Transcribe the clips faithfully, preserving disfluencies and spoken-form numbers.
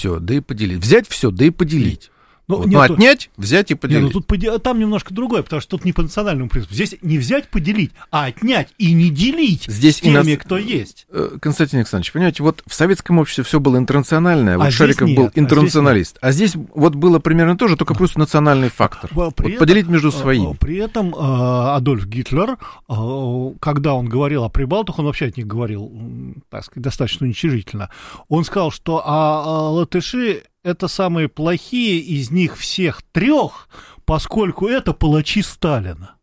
все, да и поделить. Взять все, да и поделить. Ну, вот. нет, ну отнять, взять и поделить. Нет, ну, тут там немножко другое, потому что тут не по национальному принципу. Здесь не взять, поделить, а отнять и не делить здесь с теми, нас... кто есть. Константин Александрович, понимаете, вот в советском обществе все было интернациональное, вот а Шариков нет, был интернационалист, а здесь, а здесь вот было примерно то же, только плюс национальный фактор. Вот этом, поделить между своими. При этом Адольф Гитлер, когда он говорил о прибалтах, он вообще от них говорил, так сказать, достаточно уничижительно. Он сказал, что а латыши — это самые плохие из них всех трех, поскольку это палачи Сталина.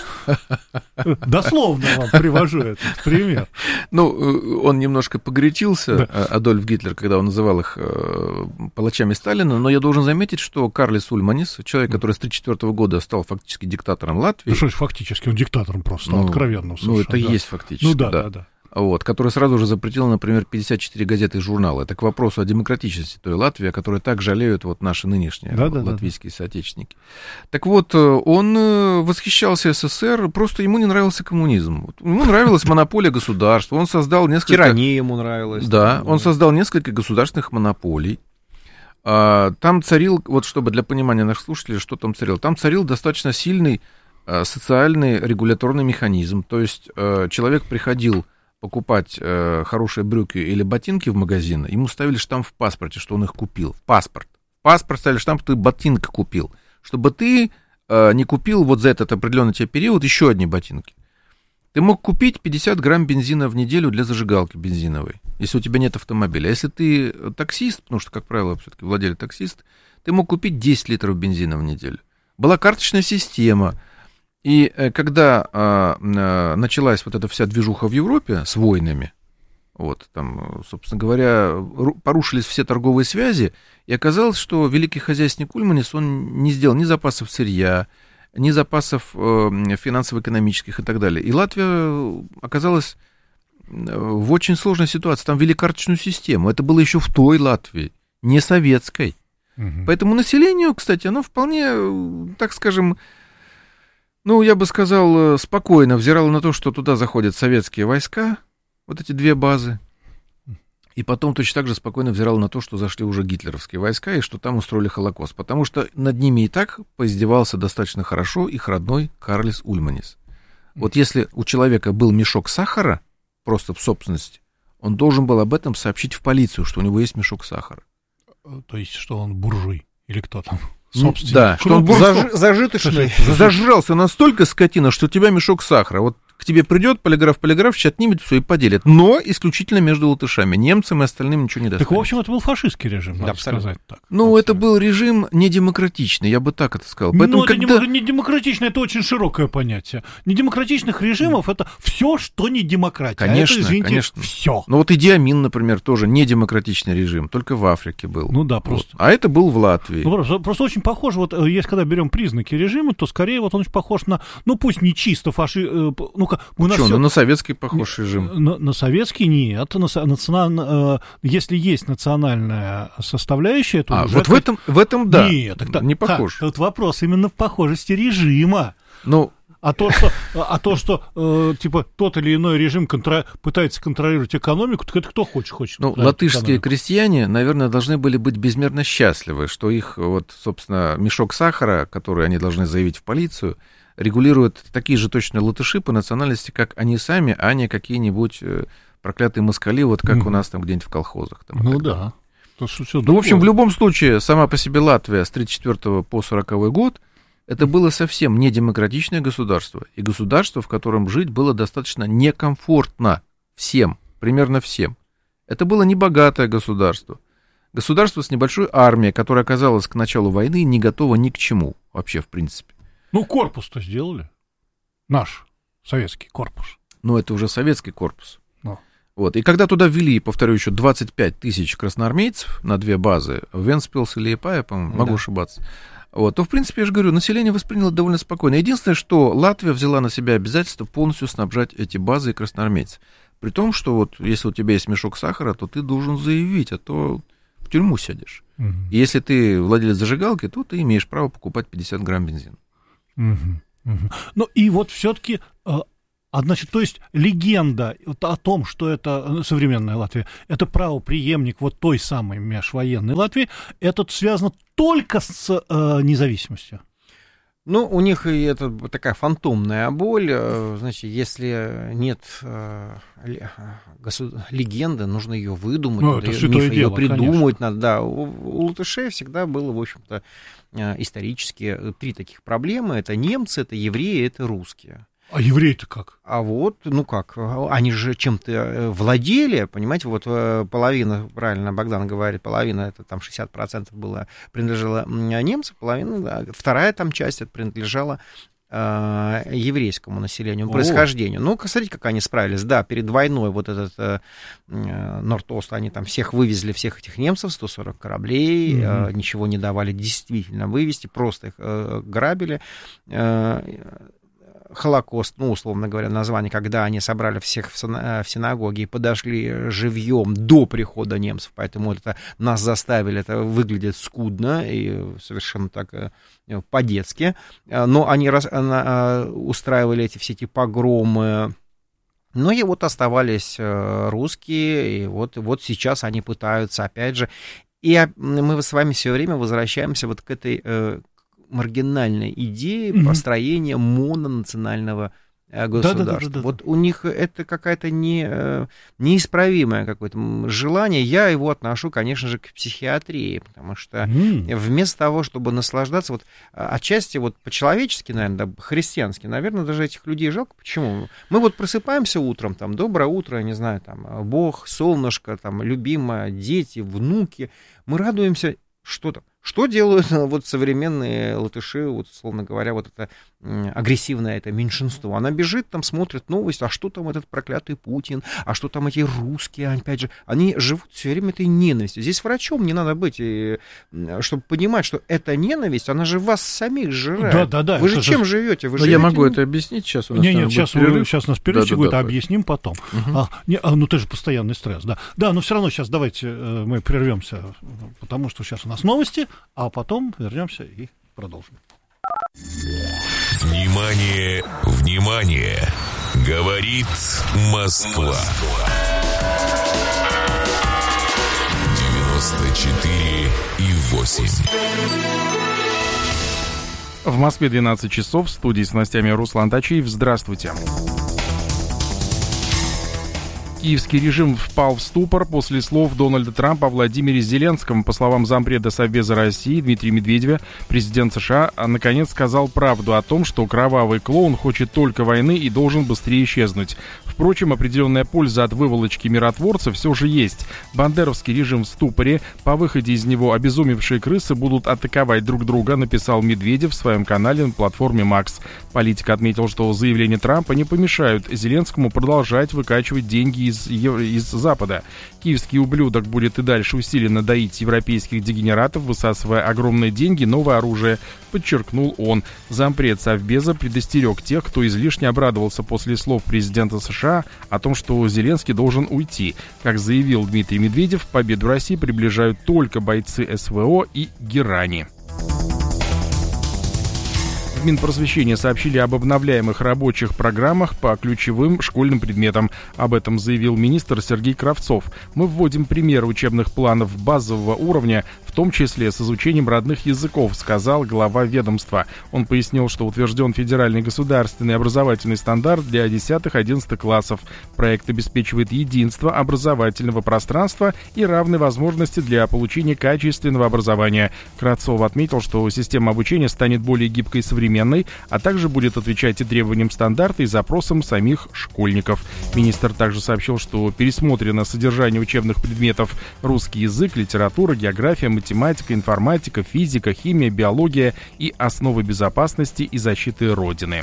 Дословно вам привожу этот пример. Ну, он немножко погорячился, да. Адольф Гитлер, когда он называл их палачами Сталина, но я должен заметить, что Карлис Ульманис, человек, который с тысяча девятьсот тридцать четвёртого года стал фактически диктатором Латвии... Ну, что ж, фактически, он диктатором просто, ну, откровенно. Ну, это и да. есть фактически, ну, да. да. да, да. Вот, который сразу же запретил, например, пятьдесят четыре газеты и журнала. Это к вопросу о демократичности той Латвии, о которой так жалеют вот наши нынешние да, да, латвийские да. соотечественники. Так вот, он восхищался СССР, просто ему не нравился коммунизм. Вот, ему нравилась монополия государства, он создал несколько... Тирания ему нравилась. Да, он создал несколько государственных монополий. Там царил, вот чтобы для понимания наших слушателей, что там царил, там царил достаточно сильный социальный регуляторный механизм, то есть человек приходил покупать э, хорошие брюки или ботинки в магазин, ему ставили штамп в паспорте, что он их купил. В паспорт. В паспорт ставили штамп, что ты ботинки купил. Чтобы ты э, не купил вот за этот определенный тебе период еще одни ботинки. Ты мог купить пятьдесят грамм бензина в неделю для зажигалки бензиновой, если у тебя нет автомобиля. Если ты таксист, потому что, как правило, все-таки владелец таксист, ты мог купить десять литров бензина в неделю. Была карточная система. И когда а, а, началась вот эта вся движуха в Европе с войнами, вот, там, собственно говоря, порушились все торговые связи, и оказалось, что великий хозяйственник Ульманис, он не сделал ни запасов сырья, ни запасов э, финансово-экономических и так далее. И Латвия оказалась в очень сложной ситуации. Там ввели карточную систему. Это было еще в той Латвии, не советской. Угу. Поэтому населению, кстати, оно вполне, так скажем, ну, я бы сказал, спокойно взирало на то, что туда заходят советские войска, вот эти две базы, и потом точно так же спокойно взирало на то, что зашли уже гитлеровские войска, и что там устроили Холокост, потому что над ними и так поиздевался достаточно хорошо их родной Карлис Ульманис. Вот если у человека был мешок сахара, просто в собственности, он должен был об этом сообщить в полицию, что у него есть мешок сахара. То есть, что он буржуй, или кто там? Собственно, да, что он был Заж... зажиточный. Зажрался настолько, скотина, что у тебя мешок сахара. Вот к тебе придет полиграф, полиграф, отнимет все и поделит. Но исключительно между латышами. Немцам и остальным ничего не достанется. Так, в общем, это был фашистский режим, надо да, сказать так. Ну, абсолютно. Это был режим недемократичный, я бы так это сказал. Поэтому, ну, это когда... не демократичный, это очень широкое понятие. Недемократичных режимов — это все, что не демократия. Конечно, а это, извините, конечно. все. Ну, вот Иди Амин, например, тоже недемократичный режим, только в Африке был. Ну да, просто. Вот. А это был в Латвии. Ну, просто, просто очень похож, вот если когда берем признаки режима, то скорее вот он очень похож на, ну, пусть не чисто фаши... Ну-ка, мы Что, все... на советский похож режим? На, на советский нет. На, на, э, если есть национальная составляющая, то а, уже... вот как... в, этом, в этом, да, нет, так, не похож. Тут вопрос именно в похожести режима. Ну... А то, что, а то, что э, типа тот или иной режим контро... пытается контролировать экономику, так это кто хочет, хочет. Ну, латышские экономику. Крестьяне, наверное, должны были быть безмерно счастливы, что их, вот, собственно, мешок сахара, который они должны заявить в полицию, регулируют такие же точно латыши по национальности, как они сами, а не какие-нибудь проклятые москали, вот как mm. у нас там где-нибудь в колхозах. Там, ну да. То, что ну, в общем, в любом случае, сама по себе Латвия с тридцать четвёртого по сороковой год это было совсем не демократичное государство, и государство, в котором жить было достаточно некомфортно всем, примерно всем. Это было небогатое государство. Государство с небольшой армией, которое оказалось к началу войны не готово ни к чему вообще, в принципе. Ну, корпус-то сделали. Наш советский корпус. Ну, это уже советский корпус. Ну. Вот. И когда туда ввели, повторю еще, двадцать пять тысяч красноармейцев на две базы, Вентспилс и Лиепая, по-моему, могу да. ошибаться, вот, то, в принципе, я же говорю, население восприняло довольно спокойно. Единственное, что Латвия взяла на себя обязательство полностью снабжать эти базы и красноармейцев. При том, что вот если у тебя есть мешок сахара, то ты должен заявить, а то в тюрьму сядешь. Угу. И если ты владелец зажигалки, то ты имеешь право покупать пятьдесят грамм бензина. Угу. Угу. Ну и вот все-таки... А значит, то есть легенда вот о том, что это современная Латвия, это правопреемник вот той самой межвоенной Латвии, это связано только с э, независимостью. Ну, у них и это такая фантомная боль. Значит, если нет э, государ... легенды, нужно ее выдумать, ну, надо это ее, миф, ее придумать. Конечно. Надо, да. У, у латышей всегда было, в общем-то, исторически три таких проблемы. Это немцы, это евреи, это русские. А евреи-то как? А вот, ну как, они же чем-то владели, понимаете, вот половина, правильно Богдан говорит, половина, это там шестьдесят процентов было, принадлежала немцам, половина, да, вторая там часть, это принадлежала э, еврейскому населению, происхождению. Ну, смотрите, как они справились. Да, перед войной вот этот э, Норд-Ост, они там всех вывезли, всех этих немцев, сто сорок кораблей, mm-hmm. э, ничего не давали действительно вывезти, просто их э, грабили. Э, Холокост, ну, условно говоря, название, когда они собрали всех в синагоге и подошли живьем до прихода немцев, поэтому это нас заставили, это выглядит скудно и совершенно так по-детски, но они раз, устраивали эти все эти погромы. Ну и вот оставались русские, и вот, вот сейчас они пытаются, опять же, и мы с вами все время возвращаемся вот к этой маргинальной идеи mm-hmm. построения мононационального государства. Да, да, да, да, вот у них это какая-то не, неисправимое какое-то желание. Я его отношу, конечно же, к психиатрии, потому что mm. вместо того, чтобы наслаждаться, вот отчасти вот по-человечески, наверное, да, христиански, наверное, даже этих людей жалко. Почему? Мы вот просыпаемся утром, там, доброе утро, не знаю, там, Бог, солнышко, там, любимая, дети, внуки. Мы радуемся, что там. Что делают вот современные латыши, вот, условно говоря, вот это агрессивное это меньшинство? Она бежит, там смотрит новости, а что там этот проклятый Путин, а что там эти русские, опять же, они живут все время этой ненавистью. Здесь врачом не надо быть, и, чтобы понимать, что эта ненависть, она же вас самих сжирает. Да, да, да. Вы же чем же... живете? Вы живете... Я могу это объяснить сейчас. У нас не, нет, сейчас, перерыв. сейчас у нас перерыв, да, да, да, это да, объясним потом. Угу. А, не, а, ну, ты же постоянный стресс, да. Да, но все равно сейчас давайте э, мы прервемся, потому что сейчас у нас новости, а потом вернемся и продолжим. Внимание, внимание! Говорит Москва. девяносто четыре и восемь. В Москве двенадцать часов. В студии с новостями Руслан Тачиев. Здравствуйте. Киевский режим впал в ступор после слов Дональда Трампа о Владимире Зеленском. По словам зампреда Совбеза России Дмитрия Медведева, президент США наконец сказал правду о том, что кровавый клоун хочет только войны и должен быстрее исчезнуть. Впрочем, определенная польза от выволочки миротворца все же есть. Бандеровский режим в ступоре. По выходе из него обезумевшие крысы будут атаковать друг друга, написал Медведев в своем канале на платформе Макс. Политик отметил, что заявления Трампа не помешают Зеленскому продолжать выкачивать деньги из, из Запада. Киевский ублюдок будет и дальше усиленно доить европейских дегенератов, высасывая огромные деньги, новое оружие, подчеркнул он. Зампред Совбеза предостерег тех, кто излишне обрадовался после слов президента США о том, что Зеленский должен уйти. Как заявил Дмитрий Медведев, победу России приближают только бойцы СВО и Герани. В Минпросвещения сообщили об обновляемых рабочих программах по ключевым школьным предметам. Об этом заявил министр Сергей Кравцов. Мы вводим примеры учебных планов базового уровня, в том числе с изучением родных языков, сказал глава ведомства. Он пояснил, что утвержден федеральный государственный образовательный стандарт для десятых-одиннадцатых классов. Проект обеспечивает единство образовательного пространства и равные возможности для получения качественного образования. Кравцов отметил, что система обучения станет более гибкой и современной, а также будет отвечать и требованиям стандарта, и запросам самих школьников. Министр также сообщил, что пересмотрено содержание учебных предметов русский язык, литература, география, математика, информатика, физика, химия, биология и основы безопасности и защиты Родины.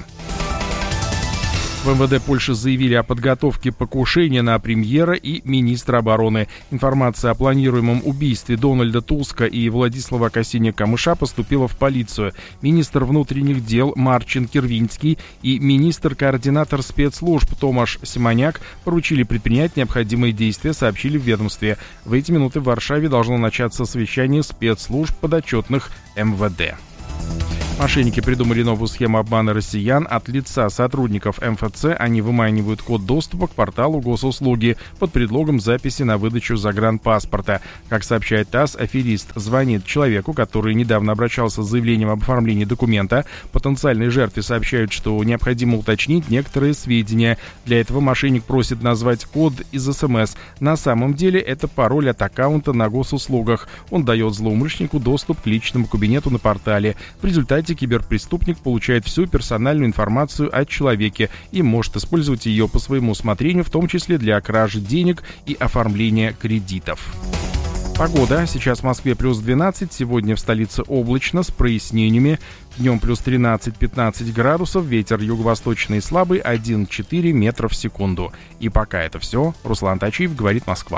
В эм вэ дэ Польши заявили о подготовке покушения на премьера и министра обороны. Информация о планируемом убийстве Дональда Туска и Владислава Косиня-Камыша поступила в полицию. Министр внутренних дел Марчин Кирвинский и министр-координатор спецслужб Томаш Симоняк поручили предпринять необходимые действия, сообщили в ведомстве. В эти минуты в Варшаве должно начаться совещание спецслужб подотчетных эм вэ дэ. Мошенники придумали новую схему обмана россиян. От лица сотрудников эм эф цэ они выманивают код доступа к порталу госуслуги под предлогом записи на выдачу загранпаспорта. Как сообщает ТАСС, аферист звонит человеку, который недавно обращался с заявлением об оформлении документа. Потенциальной жертве сообщают, что необходимо уточнить некоторые сведения. Для этого мошенник просит назвать код из эс эм эс. На самом деле это пароль от аккаунта на госуслугах. Он дает злоумышленнику доступ к личному кабинету на портале. В результате киберпреступник получает всю персональную информацию о человеке и может использовать ее по своему усмотрению, в том числе для кражи денег и оформления кредитов. Погода. Сейчас в Москве плюс двенадцать, сегодня в столице облачно с прояснениями. Днем плюс тринадцать-пятнадцать градусов, ветер юго-восточный слабый один-четыре метра в секунду. И пока это все. Руслан Тачиев, говорит Москва.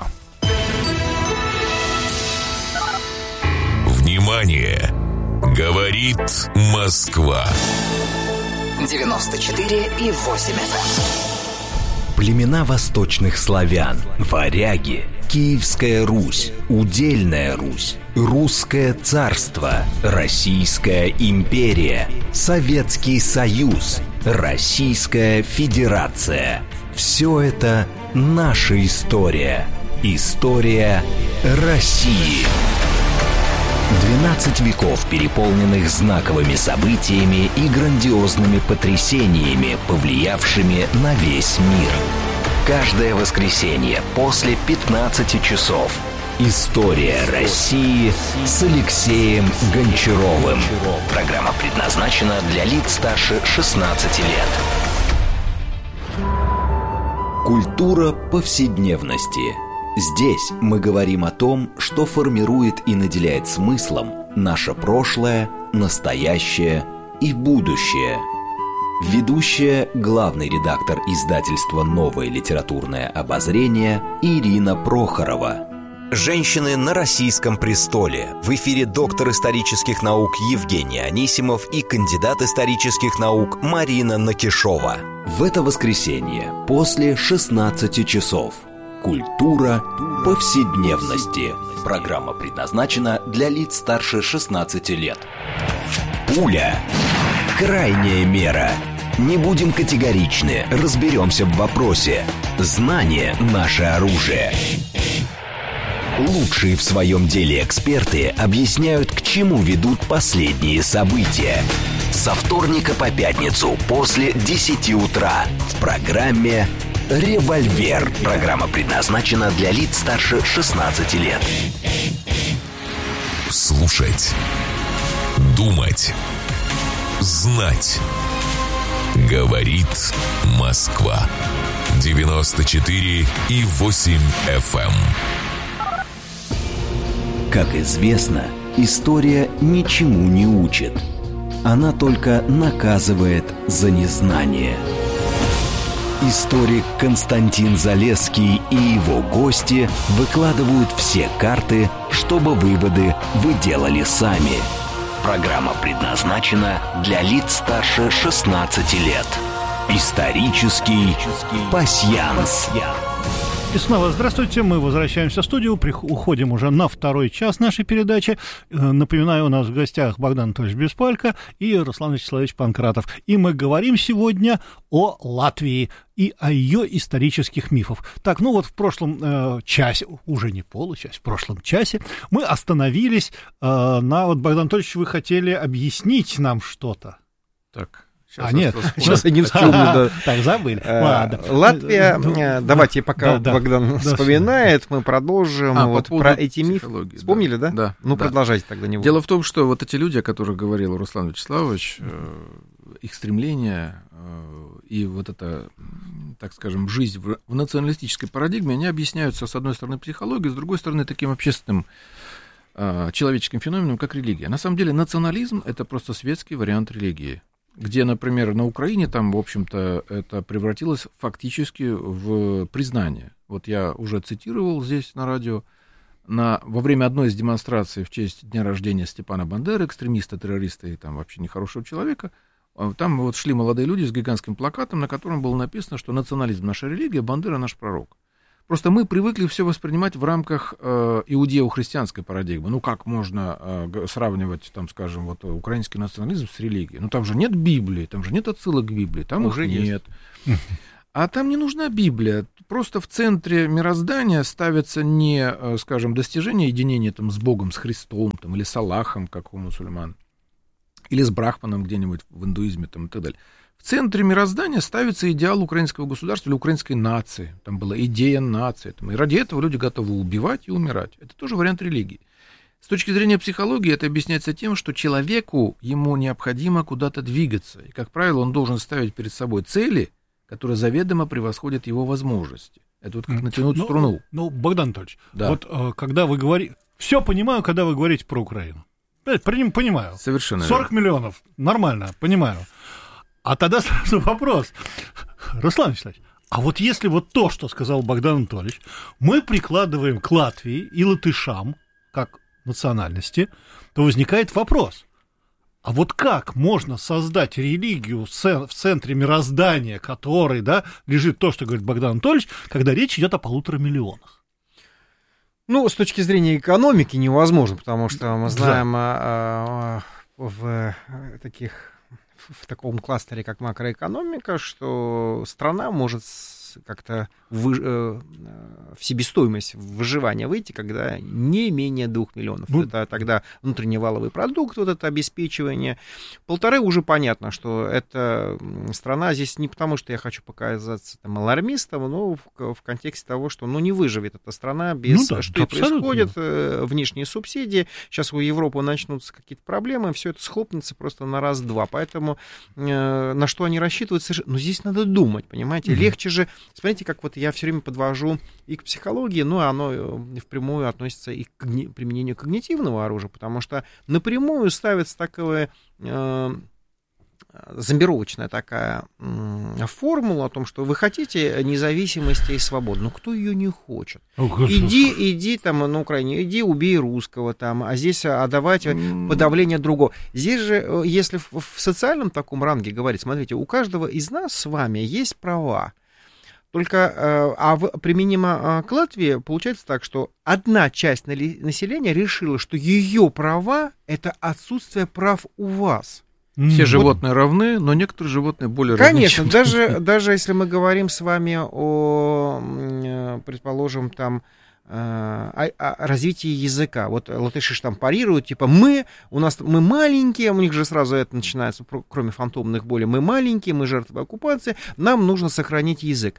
Внимание! Говорит Москва. девяносто четыре и восемь эф эм. Племена восточных славян, варяги, Киевская Русь, Удельная Русь, Русское царство, Российская империя, Советский Союз, Российская Федерация. Все это наша история. История России. двенадцать веков, переполненных знаковыми событиями и грандиозными потрясениями, повлиявшими на весь мир. Каждое воскресенье после пятнадцати часов. История России с Алексеем Гончаровым. Программа предназначена для лиц старше шестнадцати лет. Культура повседневности. Здесь мы говорим о том, что формирует и наделяет смыслом наше прошлое, настоящее и будущее. Ведущая, главный редактор издательства «Новое литературное обозрение» Ирина Прохорова. Женщины на российском престоле. В эфире доктор исторических наук Евгений Анисимов и кандидат исторических наук Марина Накишова. В это воскресенье после шестнадцати часов. Культура повседневности. Программа предназначена для лиц старше шестнадцати лет. Пуля. Крайняя мера. Не будем категоричны, разберемся в вопросе. Знание – наше оружие. Лучшие в своем деле эксперты объясняют, к чему ведут последние события. Со вторника по пятницу после десяти утра в программе «Револьвер». Программа предназначена для лиц старше шестнадцати лет. Слушать. Думать. Знать. Говорит Москва. девяносто четыре и восемь эф эм. Как известно, история ничему не учит. Она только наказывает за незнание. Историк Константин Залесский и его гости выкладывают все карты, чтобы выводы вы делали сами. Программа предназначена для лиц старше шестнадцати лет. Исторический пасьянс. И снова здравствуйте, мы возвращаемся в студию, прих- уходим уже на второй час нашей передачи. Э, напоминаю, у нас в гостях Богдан Анатольевич Беспалько и Руслан Вячеславович Панкратов. И мы говорим сегодня о Латвии и о ее исторических мифах. Так, ну вот в прошлом э, часе, уже не получасе, в прошлом часе мы остановились э, на... Вот, Богдан Анатольевич, вы хотели объяснить нам что-то. Так. Сейчас а, нет, сейчас я не вспомню. Да. Так, забыли. Ладно. Латвия, давайте, пока да, Богдан да, вспоминает, да. мы продолжим а, вот по про эти мифы. Вспомнили, да? Да. Ну, да. продолжайте тогда. Не Дело в том, что вот эти люди, о которых говорил Руслан Вячеславович, их стремление и вот эта, так скажем, жизнь в националистической парадигме, они объясняются, с одной стороны, психологией, с другой стороны, таким общественным человеческим феноменом, как религия. На самом деле, национализм — это просто светский вариант религии, где, например, на Украине там, в общем-то, это превратилось фактически в признание. Вот я уже цитировал здесь на радио, на, во время одной из демонстраций в честь дня рождения Степана Бандеры, экстремиста, террориста и там вообще нехорошего человека, там вот шли молодые люди с гигантским плакатом, на котором было написано, что национализм — наша религия, Бандера — наш пророк. Просто мы привыкли все воспринимать в рамках э, иудео-христианской парадигмы. Ну, как можно э, сравнивать, там, скажем, вот, украинский национализм с религией? Ну, там же нет Библии, там же нет отсылок к Библии, там Уже их нет. А там не нужна Библия. Просто в центре мироздания ставится не, э, скажем, достижение единения там, с Богом, с Христом, там, или с Аллахом, как у мусульман, или с Брахманом где-нибудь в индуизме там, и так далее. В центре мироздания ставится идеал украинского государства или украинской нации. Там была идея нации. Там, и ради этого люди готовы убивать и умирать. Это тоже вариант религии. С точки зрения психологии это объясняется тем, что человеку ему необходимо куда-то двигаться. И, как правило, он должен ставить перед собой цели, которые заведомо превосходят его возможности. Это вот как натянуть ну, струну. Ну, Богдан Анатольевич, да. вот э, когда вы говорите... Все понимаю, когда вы говорите про Украину. Понимаю. Совершенно сорок верно. Миллионов. Нормально, понимаю. А тогда сразу вопрос. Руслан Вячеславович, а вот если вот то, что сказал Богдан Анатольевич, мы прикладываем к Латвии и латышам, как национальности, то возникает вопрос. А вот как можно создать религию в центре мироздания, которой, да, лежит то, что говорит Богдан Анатольевич, когда речь идет о полутора миллионах? Ну, с точки зрения экономики невозможно, потому что мы знаем да. а, а, в таких... в таком кластере, как макроэкономика, что страна может как-то вы, э, в себестоимость выживания выйти, когда не менее двух миллионов. Ну, это тогда внутренний валовый продукт, вот это обеспечивание. Полторы уже понятно, что эта страна здесь не потому, что я хочу показаться там, алармистом, но в, в контексте того, что ну, не выживет эта страна без... Ну, да, что и происходит, э, внешние субсидии. Сейчас у Европы начнутся какие-то проблемы, все это схлопнется просто на раз-два. Поэтому э, на что они рассчитывают? Ну, здесь надо думать, понимаете? Mm-hmm. Легче же... Смотрите, как вот я все время подвожу и к психологии, но оно впрямую относится и к применению когнитивного оружия, потому что напрямую ставится такое э, зомбировочная такая э, формула о том, что вы хотите независимости и свободы. Но кто ее не хочет? Иди, иди там на Украине, иди убей русского там, а здесь отдавать подавление другого. Здесь же, если в, в социальном таком ранге говорить, смотрите, у каждого из нас с вами есть права. Только, а в, применимо к Латвии, получается так, что одна часть населения решила, что ее права — это отсутствие прав у вас. Все вот. Животные равны, но некоторые животные более равны. Конечно, равны, даже, даже если мы говорим с вами о, предположим, там, о, о развитии языка. Вот латыши там парируют, типа, мы, у нас, мы маленькие, у них же сразу это начинается, кроме фантомных болей, мы маленькие, мы жертвы оккупации, нам нужно сохранить язык.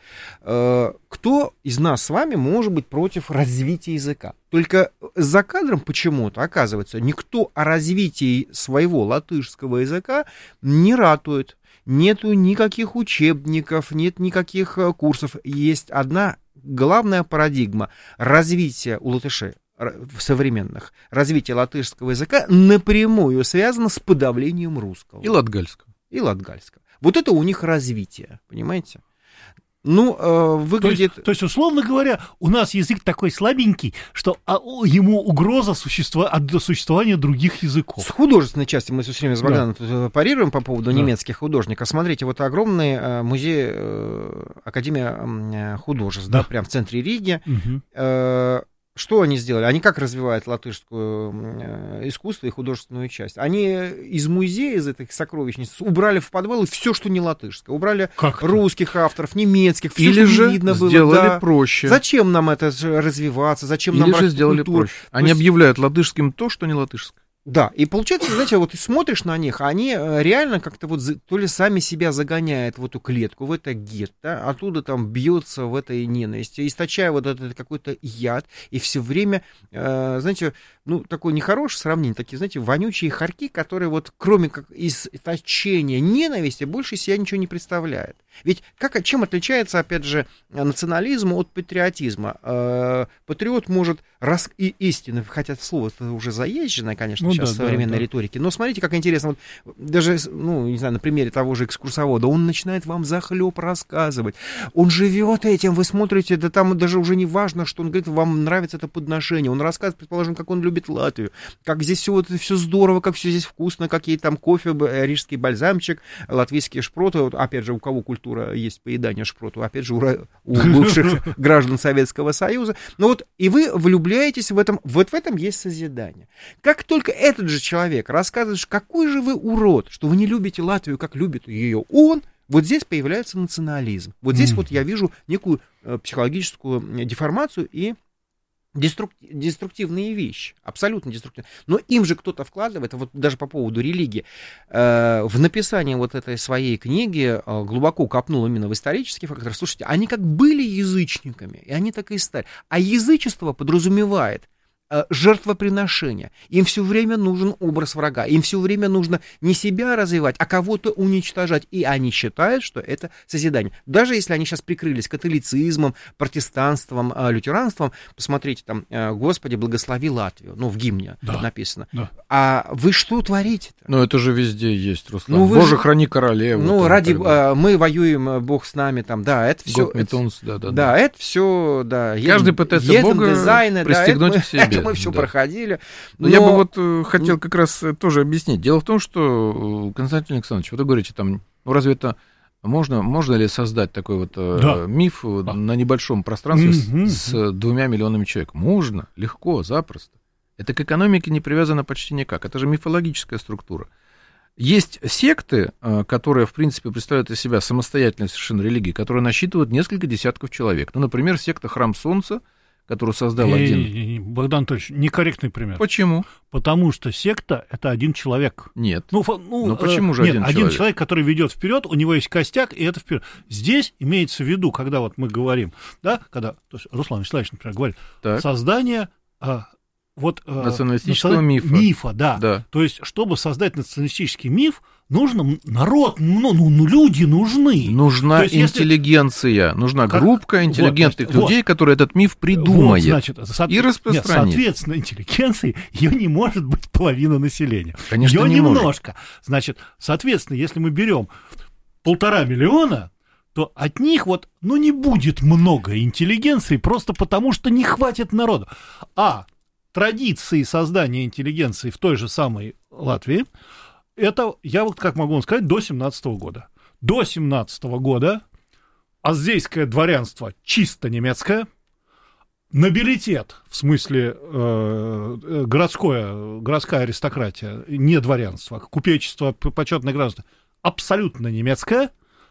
Кто из нас с вами может быть против развития языка? Только за кадром почему-то, оказывается, никто о развитии своего латышского языка не ратует. Нету никаких учебников, нет никаких курсов. Есть одна главная парадигма развития у латышей современных, развитие латышского языка напрямую связано с подавлением русского. И латгальского. И латгальского. Вот это у них развитие, понимаете? Ну, э, выглядит... То есть, то есть, условно говоря, у нас язык такой слабенький, что а, о, ему угроза существа, от существования других языков. С художественной части мы все время с Богданом да. парируем по поводу да. немецких художников. Смотрите, вот огромный э, музей, э, Академия э, художеств, да. да, прям в центре Риги. Угу. Э, Что они сделали? Они как развивают латышское искусство и художественную часть? Они из музея, из этих сокровищниц убрали в подвалы все, что не латышское. Убрали как русских авторов, немецких, все, Или что же не видно было. сделали да. проще. Зачем нам это развиваться? Зачем Или нам брать же сделали культуру? проще. Они есть... объявляют латышским то, что не латышское. Да, и получается, знаете, вот ты смотришь на них, они реально как-то вот то ли сами себя загоняют в эту клетку, в это гетто, оттуда там бьется в этой ненависти, источая вот этот какой-то яд, и все время, э, знаете, ну, такое нехорошее сравнение, такие, знаете, вонючие хорьки, которые вот кроме как источения ненависти больше себя ничего не представляют. Ведь как, чем отличается, опять же, национализм от патриотизма? Э, патриот может рас... и истины, хотя слово это уже заезженное, конечно, ну, сейчас да, в современной да, риторике, но смотрите, как интересно, вот даже, ну, не знаю, на примере того же экскурсовода, он начинает вам захлеб рассказывать, он живет этим, вы смотрите, да там даже уже не важно, что он говорит, вам нравится это подношение, он рассказывает, предположим, как он любит любит Латвию, как здесь все, вот, все здорово, как все здесь вкусно, какие там кофе, рижский бальзамчик, латвийские шпроты. Вот, опять же, у кого культура есть поедание шпроту, опять же, у, у бывших граждан Советского Союза. Ну вот, и вы влюбляетесь в этом, вот в этом есть созидание. Как только этот же человек рассказывает, какой же вы урод, что вы не любите Латвию, как любит ее он, вот здесь появляется национализм. Вот здесь mm. вот я вижу некую э, психологическую деформацию и деструк... деструктивные вещи, абсолютно деструктивные. Но им же кто-то вкладывает, вот даже по поводу религии, э, в написание вот этой своей книги э, глубоко копнул именно в исторический фактор. Слушайте, они как были язычниками, и они так и стали. А язычество подразумевает жертвоприношения. Им все время нужен образ врага. Им все время нужно не себя развивать, а кого-то уничтожать. И они считают, что это созидание. Даже если они сейчас прикрылись католицизмом, протестанством, лютеранством, посмотрите, там, «Господи, благослови Латвию». Ну, в гимне да, написано. Да. А вы что творите-то? Ну, это же везде есть, Руслан. Ну, Боже, же... храни королеву. Ну, там, ради... А, мы воюем, Бог с нами, там, да, это все... Это... Да, да, да, да, это все, да. Каждый пытается Бога дизайны, пристегнуть да, к себе. Мы все да. проходили. Но... Я бы вот э, хотел как раз тоже объяснить. Дело в том, что, Константин Александрович, вот вы говорите, там, ну разве это можно, можно ли создать такой вот э, да. миф да. на небольшом пространстве mm-hmm. с, с двумя миллионами человек? Можно, легко, запросто. Это к экономике не привязано почти никак. Это же мифологическая структура. Есть секты, которые, в принципе, представляют из себя самостоятельные совершенно религии, которые насчитывают несколько десятков человек. Ну, например, секта «Храм Солнца», которую создал и, один... И, и, Богдан Анатольевич, некорректный пример. Почему? Потому что секта — это один человек. Нет. Ну, ну, ну почему же нет, один человек? Один человек, который ведет вперед, у него есть костяк, и это вперед. Здесь имеется в виду, когда вот мы говорим, да, когда то есть Руслан Вячеславович, например, говорит, так. создание... А, вот, националистического э, мифа. Мифа, да. да. То есть, чтобы создать националистический миф, нужно народ, ну, ну, ну люди нужны. Нужна есть, интеллигенция, если... нужна группа интеллигентных вот, людей, вот. которые этот миф придумает вот, значит, со... и распространит. Нет, соответственно, интеллигенции ее не может быть половина населения. Конечно, ее не немножко. Может. Значит, соответственно, если мы берем полтора миллиона, то от них вот, ну, не будет много интеллигенции, просто потому что не хватит народу. А традиции создания интеллигенции в той же самой Латвии, это, я вот как могу вам сказать, до семнадцатого года. До семнадцатого года аздейское дворянство чисто немецкое, нобилитет, в смысле э, городское, городская аристократия, не дворянство, купечество, почетное гражданство, абсолютно немецкое,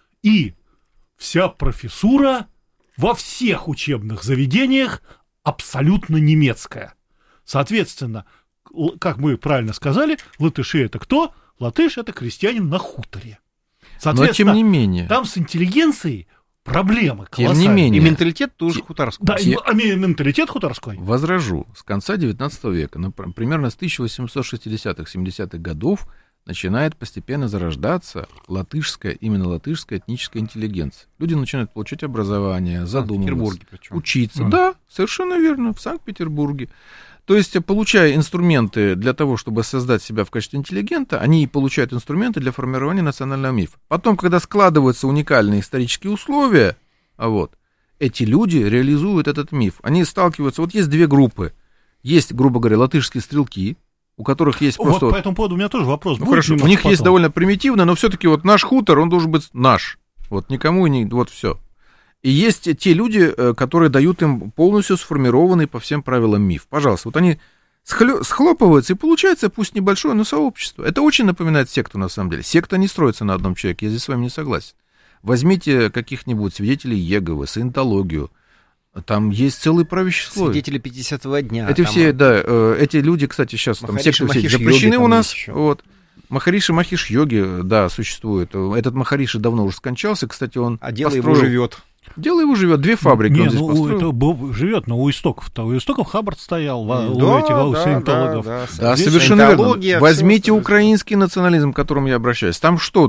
и вся профессура во всех учебных заведениях абсолютно немецкая. Соответственно, как мы правильно сказали, латыши — это кто? Латыш — это крестьянин на хуторе. Соответственно, но тем не менее. Там с интеллигенцией проблемы колоссальные. Тем не менее. И менталитет тоже хуторской. Да, и менталитет хуторской. Возражу. С конца девятнадцатого века, примерно с тысяча восемьсот шестидесятых — семидесятых годов, начинает постепенно зарождаться латышская, именно латышская этническая интеллигенция. Люди начинают получать образование, задумываться, учиться. Mm. Да, совершенно верно, в Санкт-Петербурге. То есть, получая инструменты для того, чтобы создать себя в качестве интеллигента, они и получают инструменты для формирования национального мифа. Потом, когда складываются уникальные исторические условия, вот, эти люди реализуют этот миф. Они сталкиваются... Вот есть две группы. Есть, грубо говоря, латышские стрелки, у которых есть просто... Вот по этому поводу у меня тоже вопрос. Ну, хорошо, у них потом. Есть довольно примитивно, но все-таки вот наш хутор, он должен быть наш. Вот никому не... Вот все. И есть те люди, которые дают им полностью сформированный по всем правилам миф. Пожалуйста, вот они схлё... схлопываются, и получается, пусть небольшое, но сообщество. Это очень напоминает секту, на самом деле. Секта не строится на одном человеке, я здесь с вами не согласен. Возьмите каких-нибудь свидетелей Иеговы, саентологию. Там есть целый правящий слой. Свидетели пятидесятого дня. Эти там... все, да, эти люди, кстати, сейчас там секты все запрещены у нас. Вот. Махариши Махиш-йоги, да, существует. Этот Махариши давно уже скончался, кстати, он А дело построил... его живет. Дело его живет, две фабрики не, он здесь ну, построил. Это живет, но у истоков-то. У истоков Хаббард стоял, да, у этих, да, у саентологов. Да, да, да совершенно верно. Возьмите украинский национализм, к которому я обращаюсь. Там что?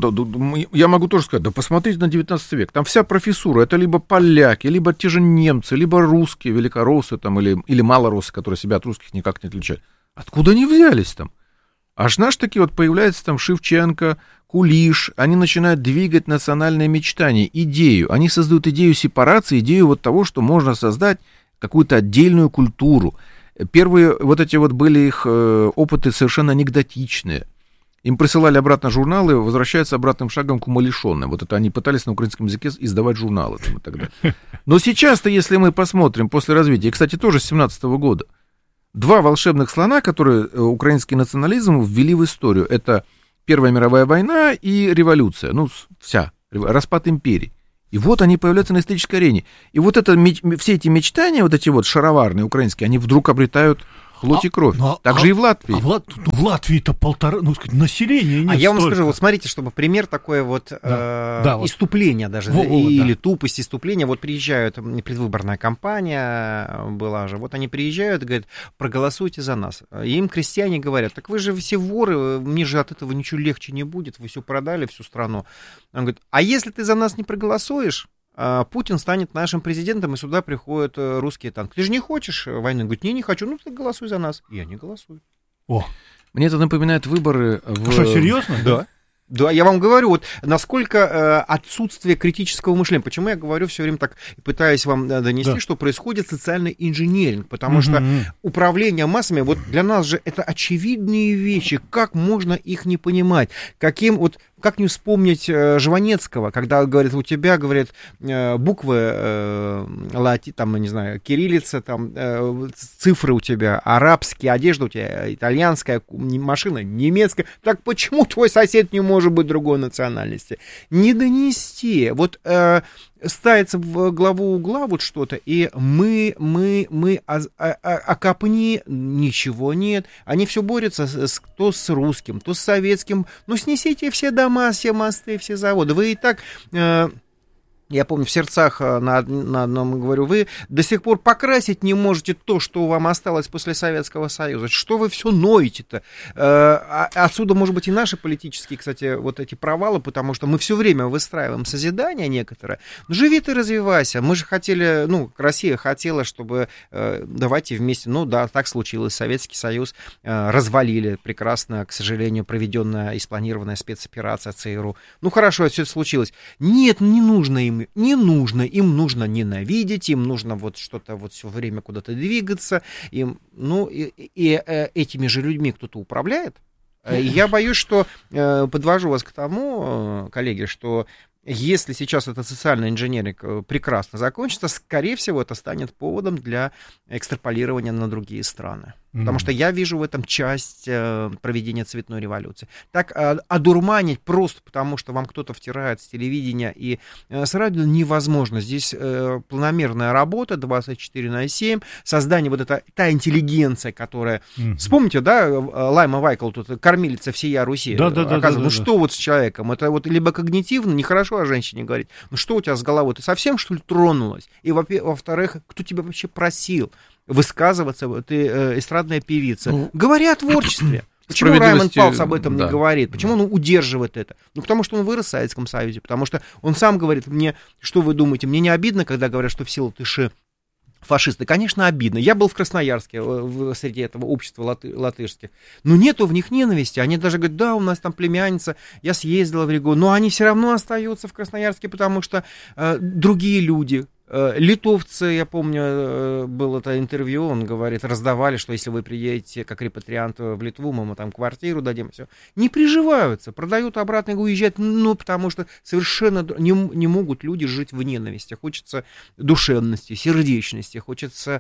Я могу тоже сказать, да посмотрите на девятнадцатый век. Там вся профессура, это либо поляки, либо те же немцы, либо русские, великороссы там, или, или малороссы, которые себя от русских никак не отличают. Откуда они взялись там? Аж наш таки вот появляется там Шевченко, Кулиш, они начинают двигать национальное мечтание, идею. Они создают идею сепарации, идею вот того, что можно создать какую-то отдельную культуру. Первые вот эти вот были их опыты совершенно анекдотичные. Им присылали обратно журналы, возвращаются обратным шагом к умалишенным. Вот это они пытались на украинском языке издавать журналы там, и так далее. Но сейчас-то, если мы посмотрим после развития, и, кстати, тоже с семнадцатого года, два волшебных слона, которые украинский национализм ввели в историю, это Первая мировая война и революция, ну, вся, распад империи. И вот они появляются на исторической арене. И вот это, все эти мечтания, вот эти вот шароварные украинские, они вдруг обретают плоть и кровь. А, так а, же и в Латвии. А в, Лат... ну, в Латвии-то полтора, ну, сказать, населения нет. А я вам столько. скажу, вот смотрите, чтобы пример такое вот, да, э, да, иступление вот. даже, Во, во, или да. тупость иступления. Вот приезжают, предвыборная кампания была же, вот они приезжают и говорят, проголосуйте за нас. И им крестьяне говорят, так вы же все воры, мне же от этого ничего легче не будет, вы все продали, всю страну. Он говорит, а если ты за нас не проголосуешь, Путин станет нашим президентом, и сюда приходят русские танки. Ты же не хочешь войны? Говорит, не, не хочу. Ну, ты голосуй за нас. Я не голосую. О. Мне это напоминает выборы в... Что, серьезно? Да. Да, я вам говорю, вот насколько э, отсутствие критического мышления. Почему я говорю все время так, пытаюсь вам донести, да. что происходит социальный инженеринг, потому mm-hmm. что управление массами, вот для нас же это очевидные вещи, как можно их не понимать, каким вот, как не вспомнить э, Жванецкого, когда говорит, у тебя, говорят, э, буквы, э, лати, там, не знаю, кириллица, там, э, цифры у тебя, арабские, одежда у тебя, итальянская, машина немецкая, так почему твой сосед не может может быть другой национальности. Не донести. Вот э, ставится в главу угла вот что-то, и мы, мы, мы, а, а, а копни, ничего нет. Они все борются с, то с русским, то с советским. Ну, снесите все дома, все мосты, все заводы. Вы и так... Э, Я помню, в сердцах на, на одном говорю, вы до сих пор покрасить не можете то, что вам осталось после Советского Союза. Что вы все ноете-то? Э, отсюда, может быть, и наши политические, кстати, вот эти провалы, потому что мы все время выстраиваем созидание некоторое. Ну, живи ты, развивайся. Мы же хотели, ну, Россия хотела, чтобы э, давайте вместе, ну да, так случилось, Советский Союз э, развалили прекрасно, к сожалению, проведенная и спланированная спецоперация ЦРУ. Ну, хорошо, все это случилось. Нет, не нужно им не нужно, им нужно ненавидеть, им нужно вот что-то вот все время куда-то двигаться, им, ну, и, и, и этими же людьми кто-то управляет. И я боюсь, что, подвожу вас к тому, коллеги, что если сейчас этот социальный инженеринг прекрасно закончится, скорее всего, это станет поводом для экстраполирования на другие страны. Потому что я вижу в этом часть э, проведения цветной революции. Так э, одурманить просто потому, что вам кто-то втирает с телевидения и э, с радио невозможно. Здесь э, планомерная работа двадцать четыре на семь, создание вот этой, та интеллигенция, которая... Mm-hmm. Вспомните, да, Лайма Вайкл, тут кормилица всея Руси. Да, да, да, да, ну да, что да. вот с человеком? Это вот либо когнитивно, нехорошо о женщине говорить, ну что у тебя с головой? Ты совсем, что ли, тронулась? И, во-вторых, кто тебя вообще просил высказываться, ты э, эстрадная певица. Ну, говори о творчестве. Почему Раймонд Паулс об этом да. не говорит? Почему он удерживает это? Ну, потому что он вырос в Советском Союзе, потому что он сам говорит мне, что вы думаете, мне не обидно, когда говорят, что все латыши фашисты? Конечно, обидно. Я был в Красноярске, в, среди этого общества латы, латышских, но нету в них ненависти. Они даже говорят, да, у нас там племянница, я съездила в Ригу, но они все равно остаются в Красноярске, потому что э, другие люди. Литовцы, я помню, было это интервью, он говорит, раздавали, что если вы приедете как репатриант в Литву, мы там квартиру дадим, все. Не приживаются, продают обратно и уезжают, ну, потому что совершенно не, не могут люди жить в ненависти. Хочется душевности, сердечности, хочется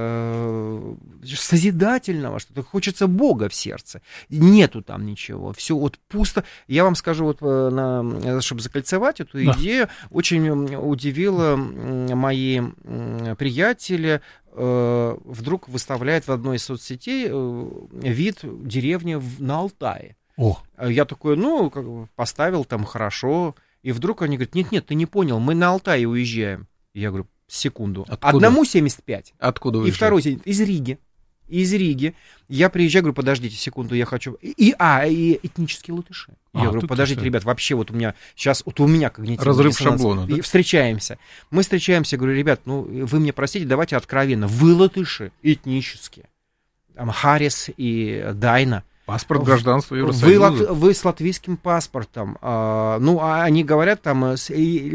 э, созидательного что-то, хочется Бога в сердце. Нету там ничего, все вот пусто. Я вам скажу, вот, на, чтобы закольцевать эту да. идею, очень удивило мои приятели э, вдруг выставляют в одной из соцсетей э, вид деревни в, на Алтае. О. Я такой, ну, как бы поставил там хорошо, и вдруг они говорят, нет-нет, ты не понял, мы на Алтае уезжаем. И я говорю, секунду. Откуда? Одному семьдесят пять. Откуда уезжаете? И второй семьдесят из Риги. Из Риги. Я приезжаю, говорю, подождите секунду, я хочу... И, а, и этнические латыши. Я а, говорю, подождите, ребят, вообще вот у меня сейчас, вот у меня когнитивный разрыв шаблона, да? Встречаемся. Мы встречаемся, говорю, ребят, ну, вы мне простите, давайте откровенно. Вы латыши этнические. Там Харис и Дайна. Паспорт гражданства Вы, Евросоюза. вы с латвийским паспортом. А, ну, а они говорят там с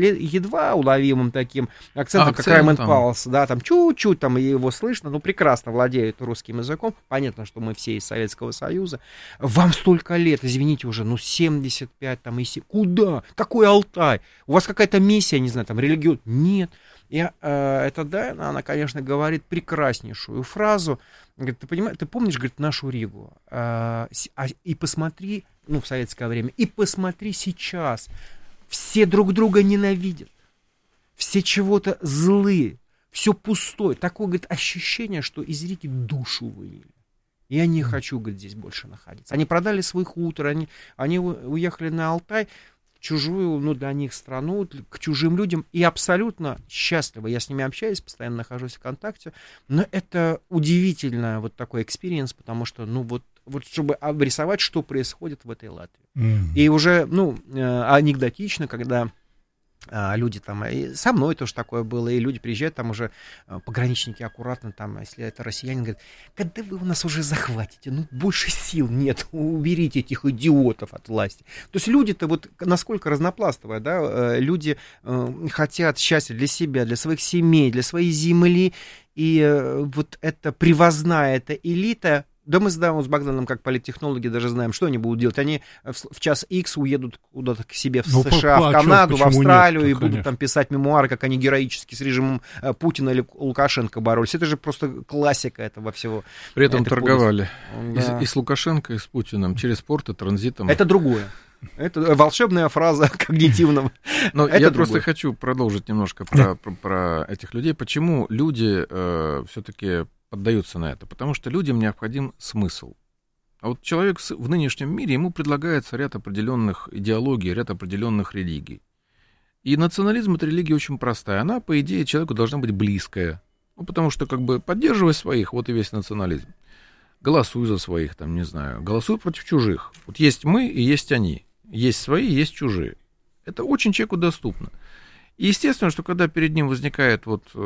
едва уловимым таким акцентом, как Раймонд Паулс, да, там чуть-чуть там его слышно, ну, прекрасно владеет русским языком. Понятно, что мы все из Советского Союза. Вам столько лет, извините уже, ну, семьдесят пять там и семь. Куда? Какой Алтай? У вас какая-то миссия, не знаю, там, религион? Нет. И э, эта Дайна, она, конечно, говорит прекраснейшую фразу. Говорит, ты понимаешь, ты помнишь, говорит, нашу Ригу? Э, а, и посмотри, ну, в советское время, и посмотри сейчас. Все друг друга ненавидят. Все чего-то злые. Все пустое. Такое, говорит, ощущение, что из Риги душу вывели. Я не хочу, говорит, здесь больше находиться. Они продали свой хутор, они, они уехали на Алтай, чужую, ну, для них страну, к чужим людям, и абсолютно счастливы. Я с ними общаюсь, постоянно нахожусь в контакте, но это удивительно вот такой экспириенс, потому что, ну, вот, вот чтобы обрисовать, что происходит в этой Латвии. Mm-hmm. И уже, ну, анекдотично, когда а, люди там, и со мной тоже такое было, и люди приезжают, там уже пограничники аккуратно, там, если это россиянин, говорят, когда вы у нас уже захватите, ну, больше сил нет, уберите этих идиотов от власти. То есть люди-то вот насколько разнопластовые, да, люди э, хотят счастья для себя, для своих семей, для своей земли, и э, вот эта привозная, эта элита. Да мы с, да, с Богданом, как политтехнологи, даже знаем, что они будут делать. Они в, в час Икс уедут куда-то к себе в ну, США, по, в Канаду, в Австралию, нет, и будут там писать мемуары, как они героически с режимом Путина или Лукашенко боролись. Это же просто классика этого всего. При этом торговали да. и, и с Лукашенко, и с Путиным через порты, транзитом. Это другое. Это волшебная фраза когнитивного. Но я другое. Просто хочу продолжить немножко про, про, про этих людей. Почему люди э, все-таки поддаются на это? Потому что людям необходим смысл. А вот человек в нынешнем мире, ему предлагается ряд определенных идеологий, ряд определенных религий. И национализм — это религия очень простая. Она, по идее, человеку должна быть близкая. Ну, потому что, как бы, поддерживай своих, вот и весь национализм. Голосуй за своих, там, не знаю. Голосуй против чужих. Вот есть мы и есть они. Есть свои, есть чужие. Это очень человеку доступно. И естественно, что когда перед ним возникает вот э,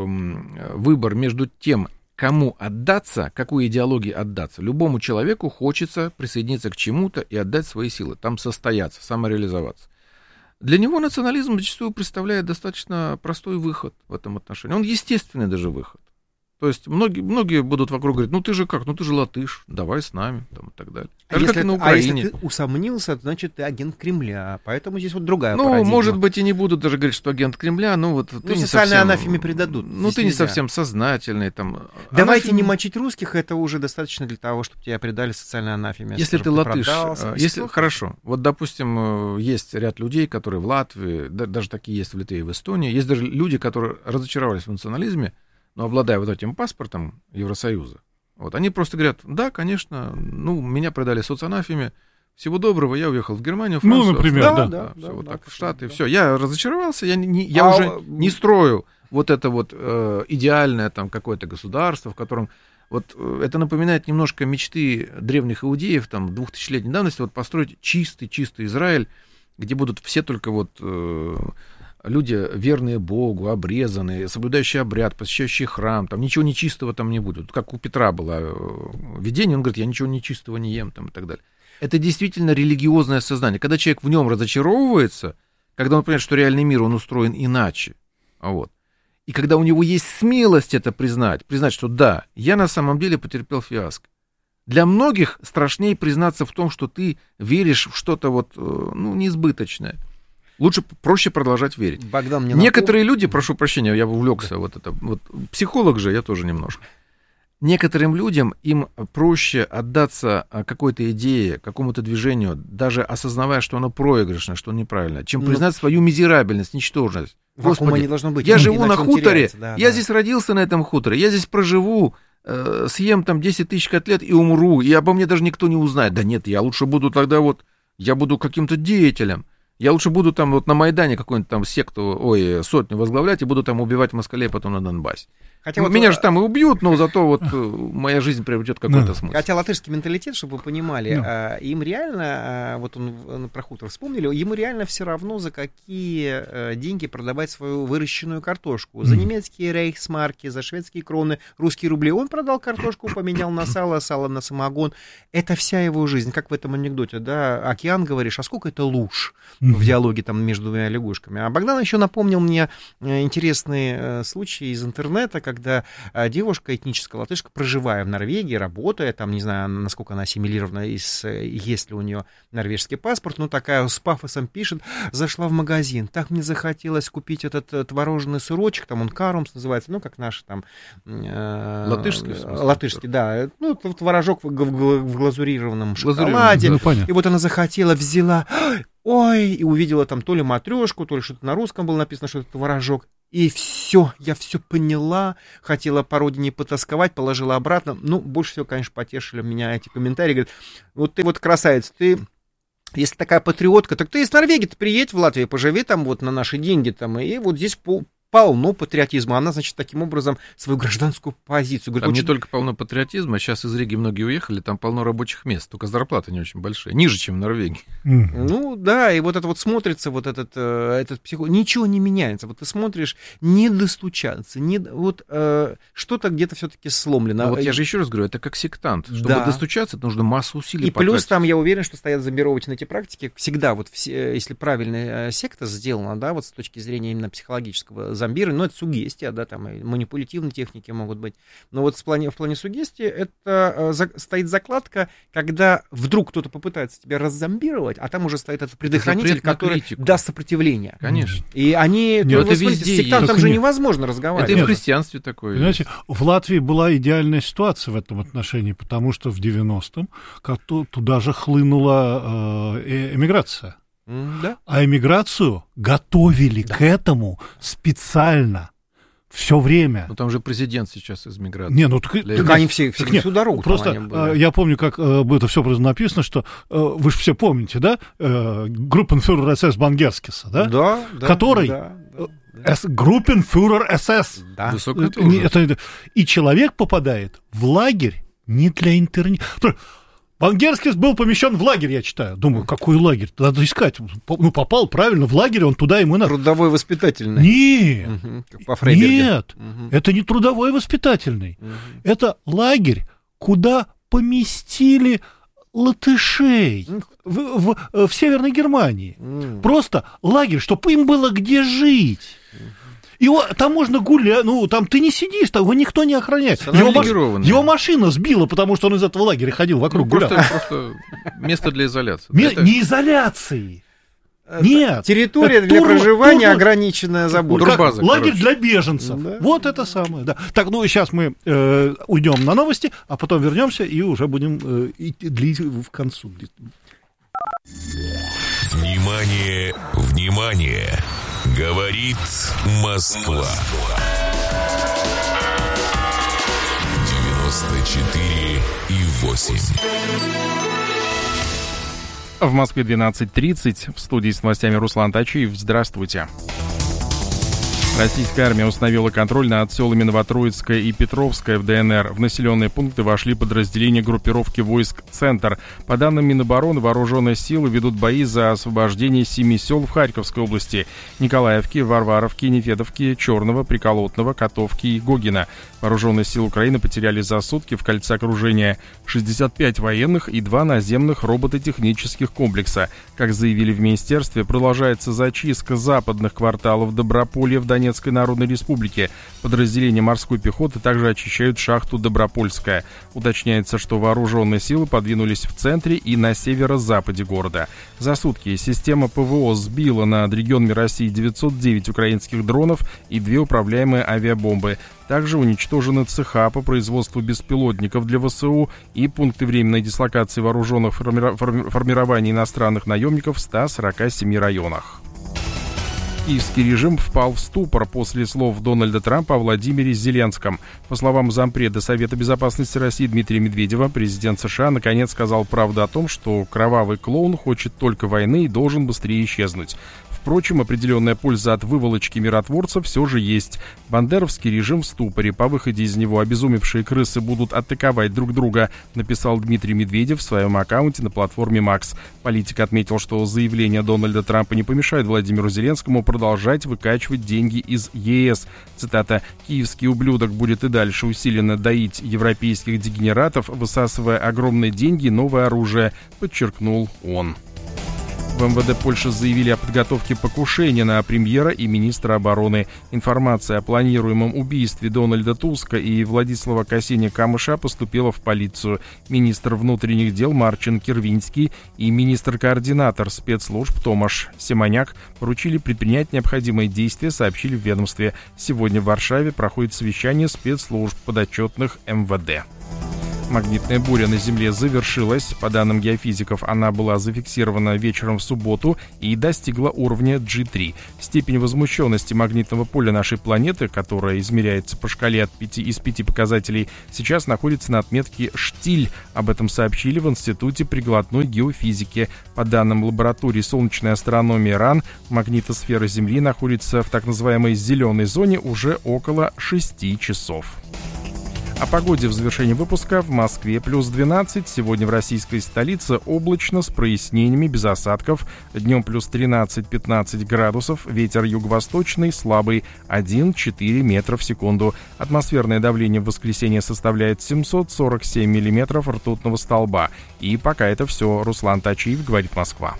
э, выбор между тем, кому отдаться, какой идеологии отдаться, любому человеку хочется присоединиться к чему-то и отдать свои силы, там состояться, самореализоваться. Для него национализм зачастую представляет достаточно простой выход в этом отношении. Он естественный даже выход. То есть многие, многие будут вокруг говорить, ну ты же как, ну ты же латыш, давай с нами, там, и так далее. А если, как и на Украине. А если ты усомнился, значит ты агент Кремля, поэтому здесь вот другая Ну, парадигма. Может быть, и не будут даже говорить, что агент Кремля, ну вот... Ну, ты социальные совсем, анафеме предадут. Ну, ты не нельзя. совсем сознательный. Там, Давайте анафем... не мочить русских, это уже достаточно для того, чтобы тебя предали социальной анафеме. Если скажем, ты латыш, продался, если, хорошо, вот, допустим, есть ряд людей, которые в Латвии, даже такие есть в Литве и в Эстонии, есть даже люди, которые разочаровались в национализме, но обладая вот этим паспортом Евросоюза, вот, они просто говорят, да, конечно, ну, меня продали соцанафеме, всего доброго, я уехал в Германию, Францию. Ну, например, да. да, да, да, да все, да, вот да, так, да, в Штаты, да. все, я разочаровался, я, не, я а... уже не строю вот это вот э, идеальное там какое-то государство, в котором вот э, это напоминает немножко мечты древних иудеев, там, двухтысячелетней давности, вот построить чистый-чистый Израиль, где будут все только вот... Э, люди, верные Богу, обрезанные, соблюдающие обряд, посещающие храм, там ничего нечистого там не будет. Как у Петра было видение, он говорит, я ничего нечистого не ем, там, и так далее. Это действительно религиозное сознание. Когда человек в нем разочаровывается, когда он понимает, что реальный мир, он устроен иначе, вот, и когда у него есть смелость это признать, признать, что да, я на самом деле потерпел фиаско. Для многих страшнее признаться в том, что ты веришь в что-то вот, ну, неизбыточное. Лучше, проще продолжать верить. Богдан, мне Некоторые напом... люди, прошу прощения, я увлекся, да. вот это, вот, психолог же, я тоже немножко. Некоторым людям им проще отдаться какой-то идее, какому-то движению, даже осознавая, что оно проигрышное, что оно неправильное, чем признать ну, свою мизерабельность, ничтожность. Господи, не должно быть. Я живу на хуторе, да, я да. здесь родился на этом хуторе, я здесь проживу, э, съем там десять тысяч котлет и умру, и обо мне даже никто не узнает. Да нет, я лучше буду тогда вот, я буду каким-то деятелем. Я лучше буду там вот на Майдане какую-нибудь там секту, ой, сотню возглавлять и буду там убивать москалей потом на Донбассе. Хотя вот, меня же там и убьют, но зато вот моя жизнь приобретет какой-то Да. смысл. Хотя латышский менталитет, чтобы вы понимали, Ну. а, им реально, а, вот он про хутор вспомнили, ему реально все равно, за какие а, деньги продавать свою выращенную картошку. За Мгм. немецкие рейхсмарки, за шведские кроны, русские рубли. Он продал картошку, поменял на сало, сало на самогон. Это вся его жизнь. Как в этом анекдоте, да? Океан, говоришь, а сколько это луж Мгм. в диалоге там между двумя лягушками. А Богдан еще напомнил мне э, интересные э, случаи из интернета, когда э, девушка, этническая латышка, проживая в Норвегии, работая, там, не знаю, насколько она ассимилирована, из, э, есть ли у нее норвежский паспорт, ну, такая с пафосом пишет, зашла в магазин, так мне захотелось купить этот э, творожный сырочек, там он карумс называется, ну, как наш там... Э, Латышский, в смысле? Латышский, да. Ну, творожок в, в, в глазурированном Глазурированном, шоколаде. Ну, понятно. И вот она захотела, взяла, ой, и увидела там то ли матрешку, то ли что-то на русском было написано, что это творожок. И все, я все поняла, хотела по родине потасковать, положила обратно. Ну, больше всего, конечно, потешили меня эти комментарии. Говорят, вот ты вот красавец, ты, если такая патриотка, так ты из Норвегии, ты приедь в Латвию, поживи там вот на наши деньги там, и вот здесь по полно патриотизма. Она, значит, таким образом свою гражданскую позицию. Говорит, Там очень... не только полно патриотизма, сейчас из Риги многие уехали, там полно рабочих мест, только зарплаты не очень большие, ниже, чем в Норвегии. Мгм. Ну да, и вот это вот смотрится, вот этот, э, этот психо... Ничего не меняется. Вот ты смотришь, не достучаться, не... вот э, что-то где-то все-таки сломлено. А вот я же еще раз говорю, это как сектант. Чтобы Да. достучаться, это нужно массу усилий И плюс потратить. там, я уверен, что стоят зомбировочные эти практики. Всегда вот, все, если правильная секта сделана, да, вот с точки зрения именно психологического зомбирования, ну, это сугестия, да, там и манипулятивные техники могут быть. Но вот в плане, в плане сугестии это э, за, стоит закладка, когда вдруг кто-то попытается тебя раззомбировать, а там уже стоит этот предохранитель, Запрет на который критику. даст сопротивление. Конечно. И они... Нет, ну, это вы смотрите, везде с сектантом есть. же Нет. невозможно Это разговаривать. и в Нет. христианстве такое. Понимаете, в Латвии была идеальная ситуация в этом отношении, потому что в девяностом как-то туда же хлынула э, эмиграция. М, Да? А эмиграцию готовили к этому специально все время. Ну там же президент сейчас из миграции. Не, ну так, Для Так Нет, они все, все так нет, всю дорогу просто там они были. э, я помню, как э, это все написано, что э, вы же все помните, да, э, Группенфюрер СС Бангерскиса, да? Да, да, Который- да, да, да. С- Группенфюрер СС. Да. Высокая Это не- должность. это- это- и человек попадает в лагерь не для интернета. Бангерскис был помещен в лагерь, я читаю. Думаю, какой лагерь? Надо искать. Ну, попал правильно в лагерь, он туда ему надо. Трудовой воспитательный. Нет, Мгм, как по Фрейберге. нет, Мгм, это не трудовой воспитательный. мгм. Это лагерь, куда поместили латышей М. в, в- в Северной Германии. М. Просто лагерь, чтобы им было где жить. И о- там можно гулять, ну, там ты не сидишь, там его никто не охраняет. Она Его, маш- привилегированная. его машина сбила, потому что он из этого лагеря ходил Ну, вокруг, просто, гулял. просто место для изоляции. Ме- Это- Не изоляции. Нет. Территория Это для тур- проживания тур- ограниченная Ну, забором. как турбаза, лагерь короче. для беженцев. Да. Вот это самое, да. Так, ну, сейчас мы э, уйдем на новости, а потом вернемся и уже будем э, идти длить в концу. Внимание, внимание! Говорит Москва. девяносто четыре и восемь. В Москве двенадцать тридцать. В студии с новостями Руслан Тачиев. Здравствуйте. Российская армия установила контроль над селами Новотроицкое и Петровское в ДНР. В населенные пункты вошли подразделения группировки войск «Центр». По данным Минобороны, вооруженные силы ведут бои за освобождение семи сел в Харьковской области: Николаевки, Варваровки, Нефедовки, Черного, Приколотного, Котовки и Гогина. Вооруженные силы Украины потеряли за сутки в кольце окружения шестьдесят пять военных и два наземных робототехнических комплекса. Как заявили в министерстве, продолжается зачистка западных кварталов Доброполья в Донецкой Народной Республике. Подразделения морской пехоты также очищают шахту Добропольская. Уточняется, что вооруженные силы подвинулись в центре и на северо-западе города. За сутки система ПВО сбила над регионами России девятьсот девять украинских дронов и две управляемые авиабомбы. Также уничтожены цеха по производству беспилотников для ВСУ и пункты временной дислокации вооруженных форми- форми- формирований иностранных наемников в ста сорока семи районах. Киевский режим впал в ступор после слов Дональда Трампа о Владимире Зеленском. По словам зампреда Совета безопасности России Дмитрия Медведева, президент США наконец сказал правду о том, что кровавый клоун хочет только войны и должен быстрее исчезнуть. В Впрочем, определенная польза от выволочки миротворцев все же есть. Бандеровский режим в ступоре. По выходе из него обезумевшие крысы будут атаковать друг друга, написал Дмитрий Медведев в своем аккаунте на платформе Макс. Политик отметил, что заявления Дональда Трампа не помешают Владимиру Зеленскому продолжать выкачивать деньги из ЕС. Цитата: «Киевский ублюдок будет и дальше усиленно доить европейских дегенератов, высасывая огромные деньги и новое оружие», подчеркнул он. В МВД Польши заявили о подготовке покушения на премьера и министра обороны. Информация о планируемом убийстве Дональда Туска и Владислава Касиня-Камыша поступила в полицию. Министр внутренних дел Марчин Кирвинский и министр-координатор спецслужб Томаш Семаняк поручили предпринять необходимые действия, сообщили в ведомстве. Сегодня в Варшаве проходит совещание спецслужб подотчетных МВД. Магнитная буря на Земле завершилась. По данным геофизиков, она была зафиксирована вечером в субботу и достигла уровня джи три. Степень возмущенности магнитного поля нашей планеты, которая измеряется по шкале от пяти из пяти показателей, сейчас находится на отметке «штиль». Об этом сообщили в Институте приглотной геофизики. По данным лаборатории солнечной астрономии РАН, магнитосфера Земли находится в так называемой зеленой зоне уже около шести часов. О погоде в завершении выпуска. В Москве плюс двенадцать. Сегодня в российской столице облачно с прояснениями, без осадков. Днем плюс тринадцать-пятнадцать градусов. Ветер юго-восточный слабый один-четыре метра в секунду. Атмосферное давление в воскресенье составляет семьсот сорок семь миллиметров ртутного столба. И пока это все. Руслан Тачиев, говорит Москва.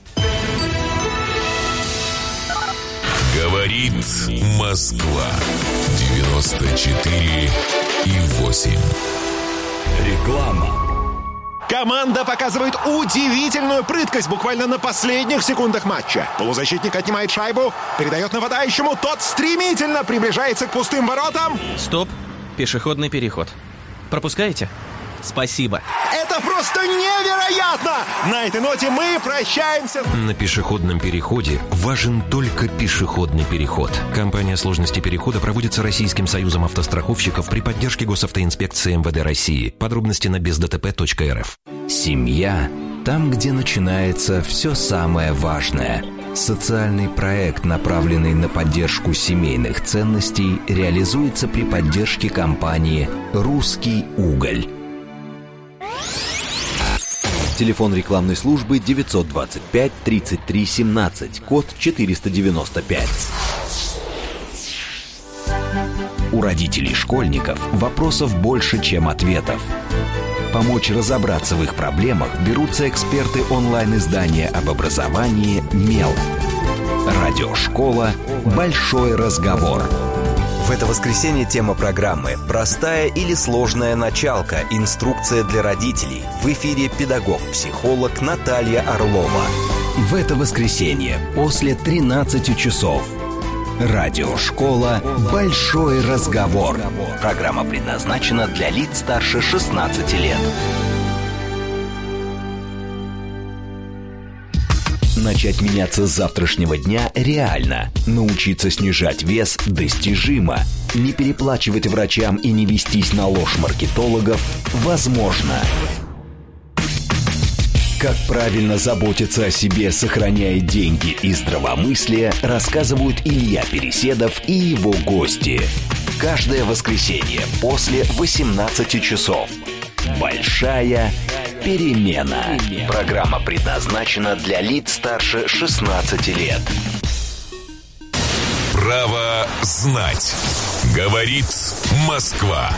Говорит Москва. девяносто четыре и восемь. Реклама. Команда показывает удивительную прыткость буквально на последних секундах матча. Полузащитник отнимает шайбу, передает нападающему, тот стремительно приближается к пустым воротам. Стоп, пешеходный переход. Пропускаете? Спасибо. Это просто невероятно! На этой ноте мы прощаемся. На пешеходном переходе важен только пешеходный переход. Компания сложности перехода проводится Российским союзом автостраховщиков при поддержке Госавтоинспекции МВД России. Подробности на без дэ тэ пэ точка эр эф. Семья – там, где начинается все самое важное. Социальный проект, направленный на поддержку семейных ценностей, реализуется при поддержке компании «Русский уголь». Телефон рекламной службы девятьсот двадцать пять тридцать три семнадцать, код четыреста девяносто пять. У родителей школьников вопросов больше, чем ответов. Помочь разобраться в их проблемах берутся эксперты онлайн-издания об образовании «Мел». Радиошкола «Большой разговор». В это воскресенье тема программы «Простая или сложная началка. Инструкция для родителей». В эфире педагог-психолог Наталья Орлова. В это воскресенье после тринадцати часов. Радиошкола «Большой разговор». Программа предназначена для лиц старше шестнадцати лет. Начать меняться с завтрашнего дня реально. Научиться снижать вес достижимо. Не переплачивать врачам и не вестись на ложь маркетологов возможно. Как правильно заботиться о себе, сохраняя деньги и здравомыслие, рассказывают Илья Переседов и его гости. Каждое воскресенье после восемнадцати часов. Большая перемена. Программа предназначена для лиц старше шестнадцати лет. Право знать. Говорит Москва.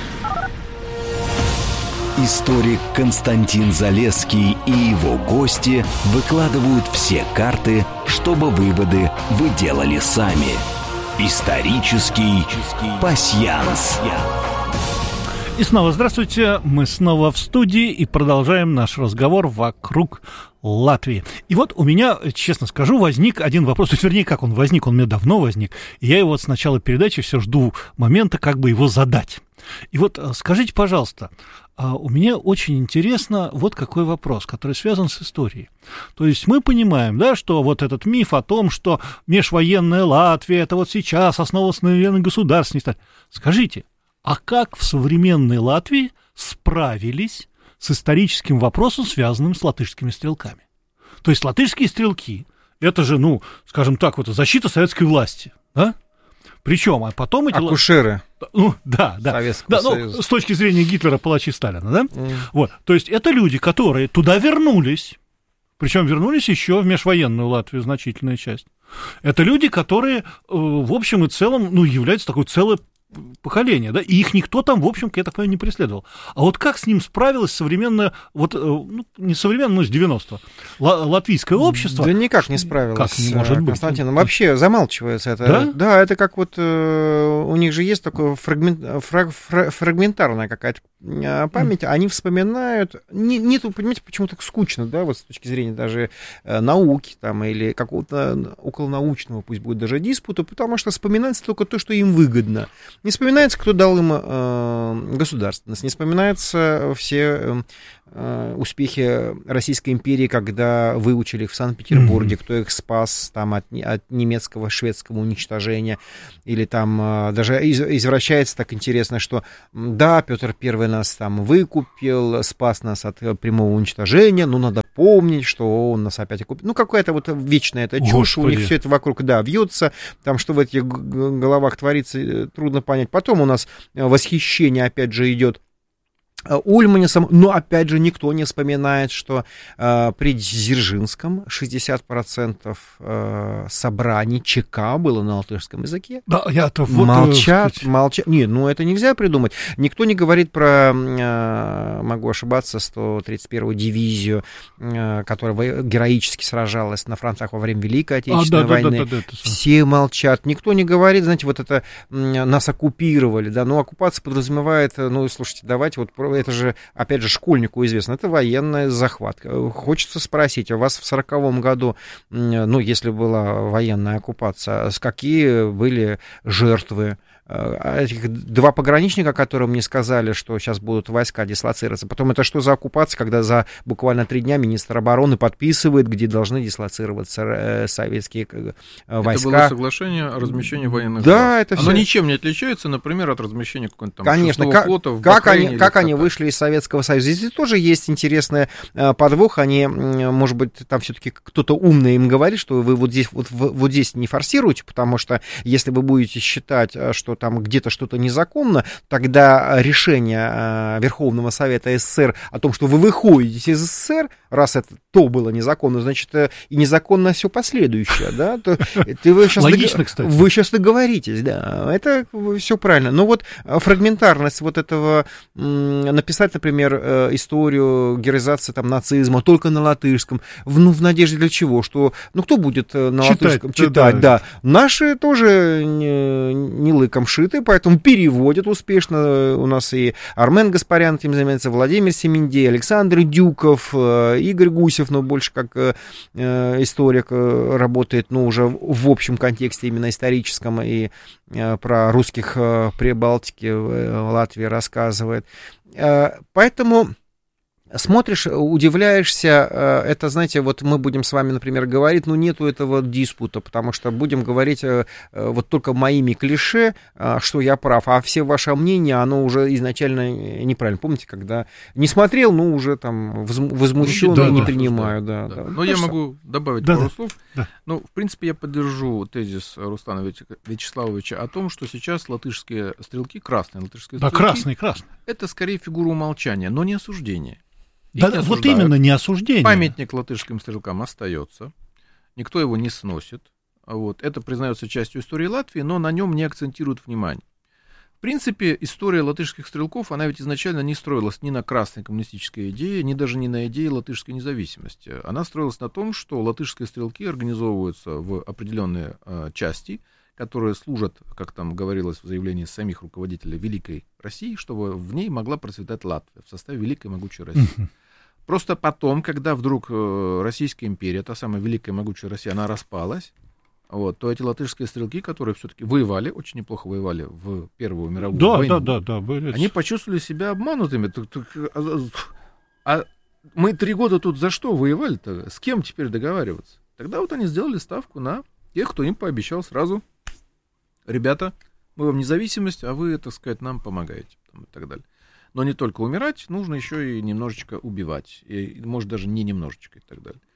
Историк Константин Залесский и его гости выкладывают все карты, чтобы выводы вы делали сами. Исторический пасьянс. И снова здравствуйте, мы снова в студии и продолжаем наш разговор вокруг Латвии. И вот у меня, честно скажу, возник один вопрос, то есть, вернее, как он возник, он у меня давно возник, и я его вот с начала передачи все жду момента, как бы его задать. И вот скажите, пожалуйста, у меня очень интересно вот какой вопрос, который связан с историей. То есть мы понимаем, да, что вот этот миф о том, что межвоенная Латвия, это вот сейчас основалась на военной государственности. Скажите, а как в современной Латвии справились с историческим вопросом, связанным с латышскими стрелками? То есть латышские стрелки Это же, ну, скажем так, вот защита советской власти, да? Причем, а потом эти... Акушеры. Ну, да, да. Советского да, Союза. Ну, с точки зрения Гитлера, палачи Сталина, да? Mm. Вот, то есть это люди, которые туда вернулись, причем вернулись еще в межвоенную Латвию, значительная часть. Это люди, которые, в общем и целом, ну, являются такой целой поколение, да, и их никто там, в общем, я так понимаю, не преследовал. А вот как с ним справилось современное, вот, ну, не современное, но с девяностого, латвийское общество? Да никак не справилось, как не может быть? Константин. Вообще замалчивается это. Да? Да, это как вот, э, у них же есть такое фрагмент, фраг, фраг, фрагментарная какая-то память, mm. они вспоминают, не, нету, понимаете, почему так скучно, да, вот с точки зрения даже э, науки там, или какого-то околонаучного, пусть будет даже диспута, потому что вспоминается только то, что им выгодно. Не вспоминается, кто дал им э, государственность, не вспоминаются все э, успехи Российской империи, когда выучили их в Санкт-Петербурге, mm-hmm. кто их спас там, от, от немецкого, шведского уничтожения, или там э, даже из, извращается так интересно, что да, Петр Первый нас там выкупил, спас нас от прямого уничтожения, но надо помнить, что он нас опять окупил. Ну, какая-то вот вечная эта чушь, у них все это вокруг, да, вьется, там, что в этих головах творится, трудно понять. Потом у нас восхищение, опять же, идет Ульманисом, но, опять же, никто не вспоминает, что э, при Дзержинском шестьдесят процентов э, собраний ЧК было на латышском языке. Да, я-то вот... Молчат, э, молчат. Нет, ну это нельзя придумать. Никто не говорит про, э, могу ошибаться, сто тридцать первую дивизию, э, которая героически сражалась на фронтах во время Великой Отечественной а, да, войны. Да, да, да, да, Все молчат. Никто не говорит, знаете, вот это э, нас оккупировали, да, ну оккупация подразумевает, ну, слушайте, давайте вот... Это же, опять же, школьнику известно, это военный захват. Хочется спросить, у вас в сороковом году, ну, если была военная оккупация, с какие были жертвы? Этих два пограничника, которым мне сказали, что сейчас будут войска дислоцироваться. Потом это что за оккупация, когда за буквально три дня министр обороны подписывает, где должны дислоцироваться советские войска. Это было соглашение о размещении военных баз. Да, это Оно все... ничем не отличается, например, от размещения какого-нибудь там Конечно, шестого флота в как, Бахрейне они, как они вышли из Советского Союза. Здесь тоже есть интересный подвох. Они, может быть, там все-таки кто-то умный им говорит, что вы вот здесь, вот, вот здесь не форсируете, потому что если вы будете считать, что там где-то что-то незаконно, тогда решение Верховного Совета СССР о том, что вы выходите из СССР, раз это то было незаконно, значит, и незаконно все последующее, да? То, ты, вы сейчас Логично, дог... кстати. Вы сейчас договоритесь, да, это все правильно. Но вот фрагментарность вот этого, написать, например, историю героизации там нацизма только на латышском, в, ну, в надежде для чего? Что, ну, кто будет на читать, латышском читать? Да. да. Наши тоже не, не лыком шиты, поэтому переводят успешно. У нас и Армен Гаспарян этим занимается, Владимир Семендей, Александр Дюков, Игорь Гусев, но больше как э, историк э, работает, ну, уже в общем контексте именно историческом, и э, про русских э, Прибалтики э, Латвии рассказывает. Э, поэтому... Смотришь, удивляешься, это, знаете, вот мы будем с вами, например, говорить, ну, нету этого диспута, потому что будем говорить вот только моими клише, что я прав, а все ваши мнения, оно уже изначально неправильно. Помните, когда не смотрел, ну, уже там возмущен, да, не да, принимаю, да. да, да. да. Но я могу добавить да, пару да. слов. Да. Ну, в принципе, я поддержу тезис Руслана Вячеславовича о том, что сейчас латышские стрелки, красные латышские да, стрелки, красные, красные. Это скорее фигура умолчания, но не осуждения. Да, вот именно не осуждение. Памятник латышским стрелкам остается, никто его не сносит. Вот. Это признается частью истории Латвии, но на нем не акцентируют внимание. В принципе, история латышских стрелков, она ведь изначально не строилась ни на красной коммунистической идее, ни даже не на идее латышской независимости. Она строилась на том, что латышские стрелки организовываются в определенные э, части, которые служат, как там говорилось в заявлении самих руководителей Великой России, чтобы в ней могла процветать Латвия в составе Великой могучей России. Просто потом, когда вдруг Российская империя, та самая Великая могучая Россия, она распалась, вот, то эти латышские стрелки, которые все-таки воевали, очень неплохо воевали в Первую мировую да, войну, да, да, да, были... они почувствовали себя обманутыми. А мы три года тут за что воевали-то? С кем теперь договариваться? Тогда вот они сделали ставку на тех, кто им пообещал сразу: ребята, мы вам независимость, а вы, так сказать, нам помогаете, там, и так далее. Но не только умирать, нужно еще и немножечко убивать. И, может, даже не немножечко и так далее.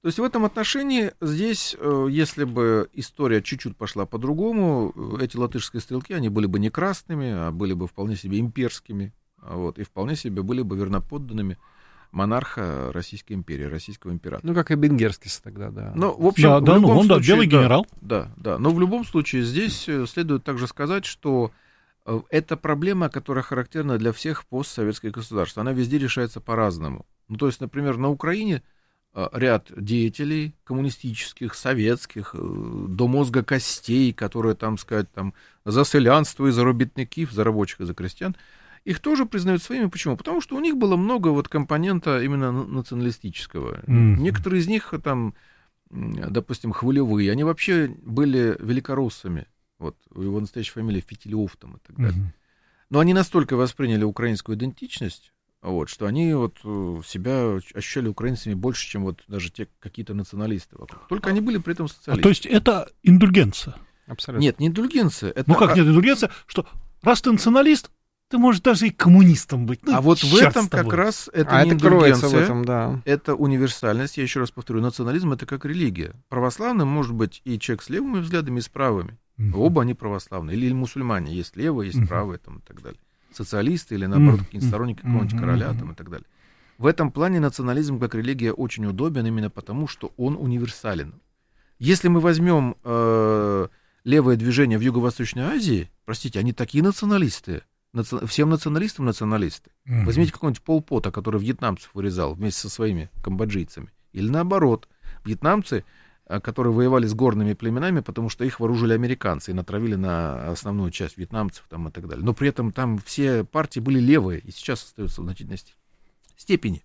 То есть в этом отношении здесь, если бы история чуть-чуть пошла по-другому, эти латышские стрелки, они были бы не красными, а были бы вполне себе имперскими, вот, и вполне себе были бы верноподданными монарха Российской империи, российского императора. Ну, как и Бенгерскис тогда, да. Ну, в общем, да, в да, любом ну, он, случае, да, белый да, генерал. Да, да, но в любом случае здесь следует также сказать, что это проблема, которая характерна для всех постсоветских государств. Она везде решается по-разному. Ну, то есть, например, на Украине ряд деятелей коммунистических, советских, до мозга костей, которые, там, сказать, там, за селянство и за робітників, за рабочих и за крестьян, их тоже признают своими. Почему? Потому что у них было много вот компонента именно националистического. Mm-hmm. Некоторые из них, там, допустим, Хвылевые, они вообще были великороссами. Вот, его настоящая фамилия Фитилев там, и так далее. Mm-hmm. Но они настолько восприняли украинскую идентичность, вот, что они вот себя ощущали украинцами больше, чем вот даже те какие-то националисты вокруг. Только они были при этом социалистами. А, то есть это индульгенция? Абсолютно. Нет, не индульгенция. Это... Ну как нет, индульгенция, что раз ты националист, ты можешь даже и коммунистом быть. Ну, а вот в этом как раз это а не это индульгенция, в этом, да. Это универсальность. Я еще раз повторю, национализм — это как религия. Православным может быть и человек с левыми взглядами, и с правыми. Mm-hmm. Оба они православные. Или мусульмане. Есть левые, есть mm-hmm. правые там, и так далее. Социалисты или, наоборот, mm-hmm. какие-нибудь сторонники какого-нибудь mm-hmm. короля там, и так далее. В этом плане национализм как религия очень удобен именно потому, что он универсален. Если мы возьмем э, левое движение в Юго-Восточной Азии, простите, они такие националисты, наци... всем националистам националисты. Mm-hmm. Возьмите какого-нибудь Пол Пота, который вьетнамцев вырезал вместе со своими камбоджийцами. Или наоборот, вьетнамцы, которые воевали с горными племенами, потому что их вооружили американцы и натравили на основную часть вьетнамцев там, и так далее. Но при этом там все партии были левые, и сейчас остаются в значительной степени.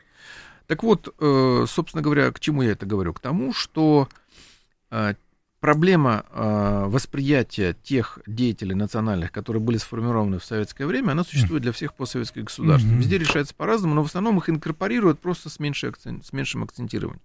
Так вот, собственно говоря, к чему я это говорю? К тому, что проблема восприятия тех деятелей национальных, которые были сформированы в советское время, она существует для всех постсоветских государств. Mm-hmm. Везде решается по-разному, но в основном их инкорпорируют просто с, меньшей акцент, с меньшим акцентированием.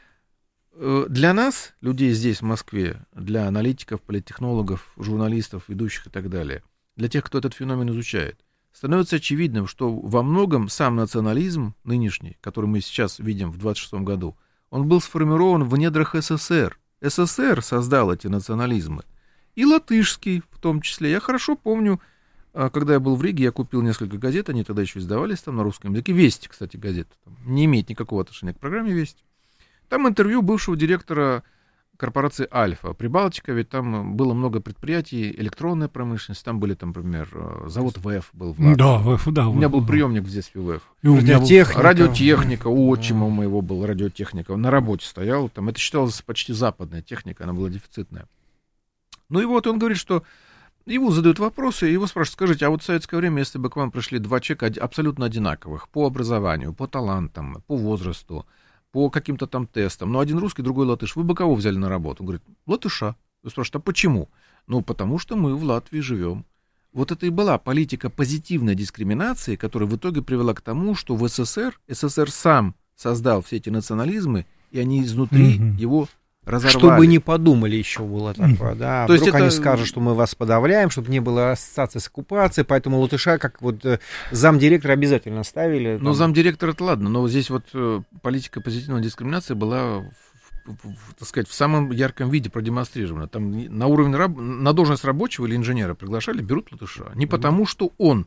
Для нас, людей здесь, в Москве, для аналитиков, политтехнологов, журналистов, ведущих и так далее, для тех, кто этот феномен изучает, становится очевидным, что во многом сам национализм нынешний, который мы сейчас видим в двадцать шестом году, он был сформирован в недрах СССР. СССР создал эти национализмы. И латышский в том числе. Я хорошо помню, когда я был в Риге, я купил несколько газет, они тогда еще издавались там на русском языке. «Вести», кстати, газета, там, не имеет никакого отношения к программе «Вести». Там интервью бывшего директора корпорации «Альфа». Прибалтика, ведь там было много предприятий, электронная промышленность, там были, там, например, завод ВЭФ был в Латвии. Да, ВЭФ, да. У меня был приемник в детстве ВЭФ. Радиотехника. Радиотехника, у отчима у моего был радиотехника. Он на работе стоял, там, это считалось почти западная техника, она была дефицитная. Ну и вот он говорит, что ему задают вопросы, и его спрашивают: скажите, а вот в советское время, если бы к вам пришли два человека абсолютно одинаковых по образованию, по талантам, по возрасту, по каким-то там тестам, но один русский, другой латыш, вы бы кого взяли на работу? Он говорит: латыша. Вы спрашиваете: а почему? Ну, потому что мы в Латвии живем. Вот это и была политика позитивной дискриминации, которая в итоге привела к тому, что в СССР, СССР сам создал все эти национализмы, и они изнутри mm-hmm. его разорвали. Чтобы не подумали еще было такое, да. То Вдруг есть они это... скажут, что мы вас подавляем, чтобы не было ассоциации с оккупацией, поэтому латыша, как вот замдиректора обязательно ставили. Ну, замдиректора это ладно, но здесь вот политика позитивной дискриминации была, в, в, в, так сказать, в самом ярком виде продемонстрирована. Там на уровень, раб... на должность рабочего или инженера приглашали, берут латыша. Не потому, что он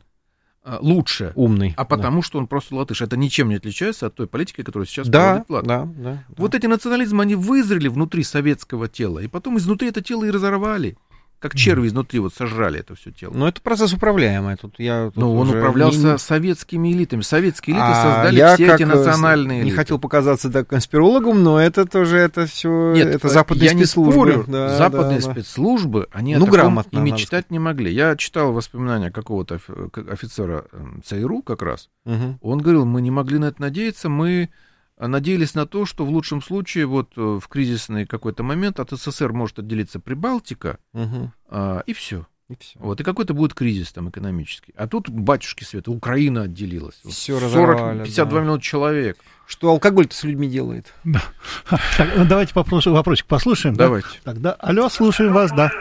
лучше, умный, а потому, да. что он просто латыш. Это ничем не отличается от той политики, которая сейчас да, проводит Латвия. Да, да, да. Вот эти национализмы, они вызрели внутри советского тела, и потом изнутри это тело и разорвали. Как черви изнутри вот сожрали это все тело. Но это процесс управляемый. Тут я, тут Но он управлялся не... советскими элитами. Советские элиты а создали я все эти национальные элиты. Не хотел показаться так конспирологом, но это тоже это все Нет, это западные я спецслужбы. Не спорю. Да, западные да, спецслужбы, они ну, о таком грамотно, и мечтать не могли. Я читал воспоминания какого-то офицера ЦРУ как раз. Угу. Он говорил: мы не могли на это надеяться, мы надеялись на то, что в лучшем случае вот в кризисный какой-то момент от СССР может отделиться Прибалтика, угу. а, и все. И все. Вот, и какой-то будет кризис там экономический. А тут, батюшки света, Украина отделилась. Все разорвали. пятьдесят два да. миллиона человек. Что алкоголь-то с людьми делает? Да. Так, давайте вопросик послушаем. Давайте. Да? Тогда, алло, слушаем вас, да.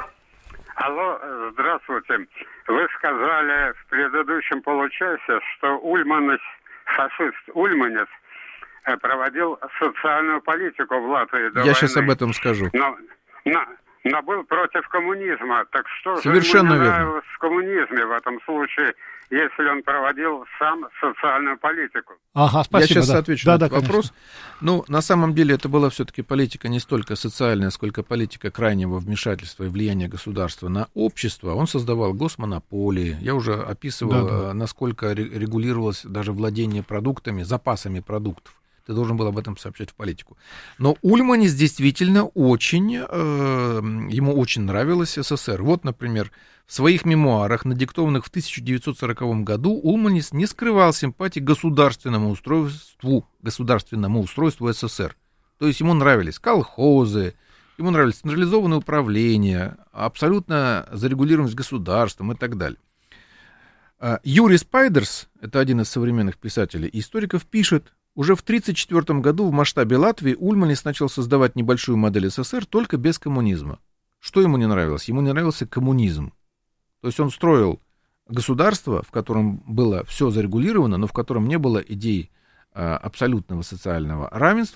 Алло, здравствуйте. Вы сказали в предыдущем получасе, что Ульманец, фашист Ульманец, проводил социальную политику в Латвии до Я войны. сейчас об этом скажу. Но, но, но был против коммунизма. Так что Совершенно же ему не верно. нравилось в коммунизме в этом случае, если он проводил сам социальную политику? Ага, спасибо. Я сейчас да. отвечу да, на да, этот конечно. вопрос. Ну, на самом деле это была все-таки политика не столько социальная, сколько политика крайнего вмешательства и влияния государства на общество. Он создавал госмонополии. Я уже описывал, Да, да. насколько регулировалось даже владение продуктами, запасами продуктов. Ты должен был об этом сообщать в политику. Но Ульманис действительно очень, э, ему очень нравилась СССР. Вот, например, в своих мемуарах, надиктованных в тысяча девятьсот сороковом году, Ульманис не скрывал симпатии к государственному устройству, государственному устройству СССР. То есть ему нравились колхозы, ему нравились централизованное управление, абсолютно зарегулированность государством и так далее. Юрий Спайдерс, это один из современных писателей и историков, пишет, уже в тысяча девятьсот тридцать четвёртом году в масштабе Латвии Ульманис начал создавать небольшую модель СССР только без коммунизма. Что ему не нравилось? Ему не нравился коммунизм. То есть он строил государство, в котором было все зарегулировано, но в котором не было идей а, абсолютного социального равенства,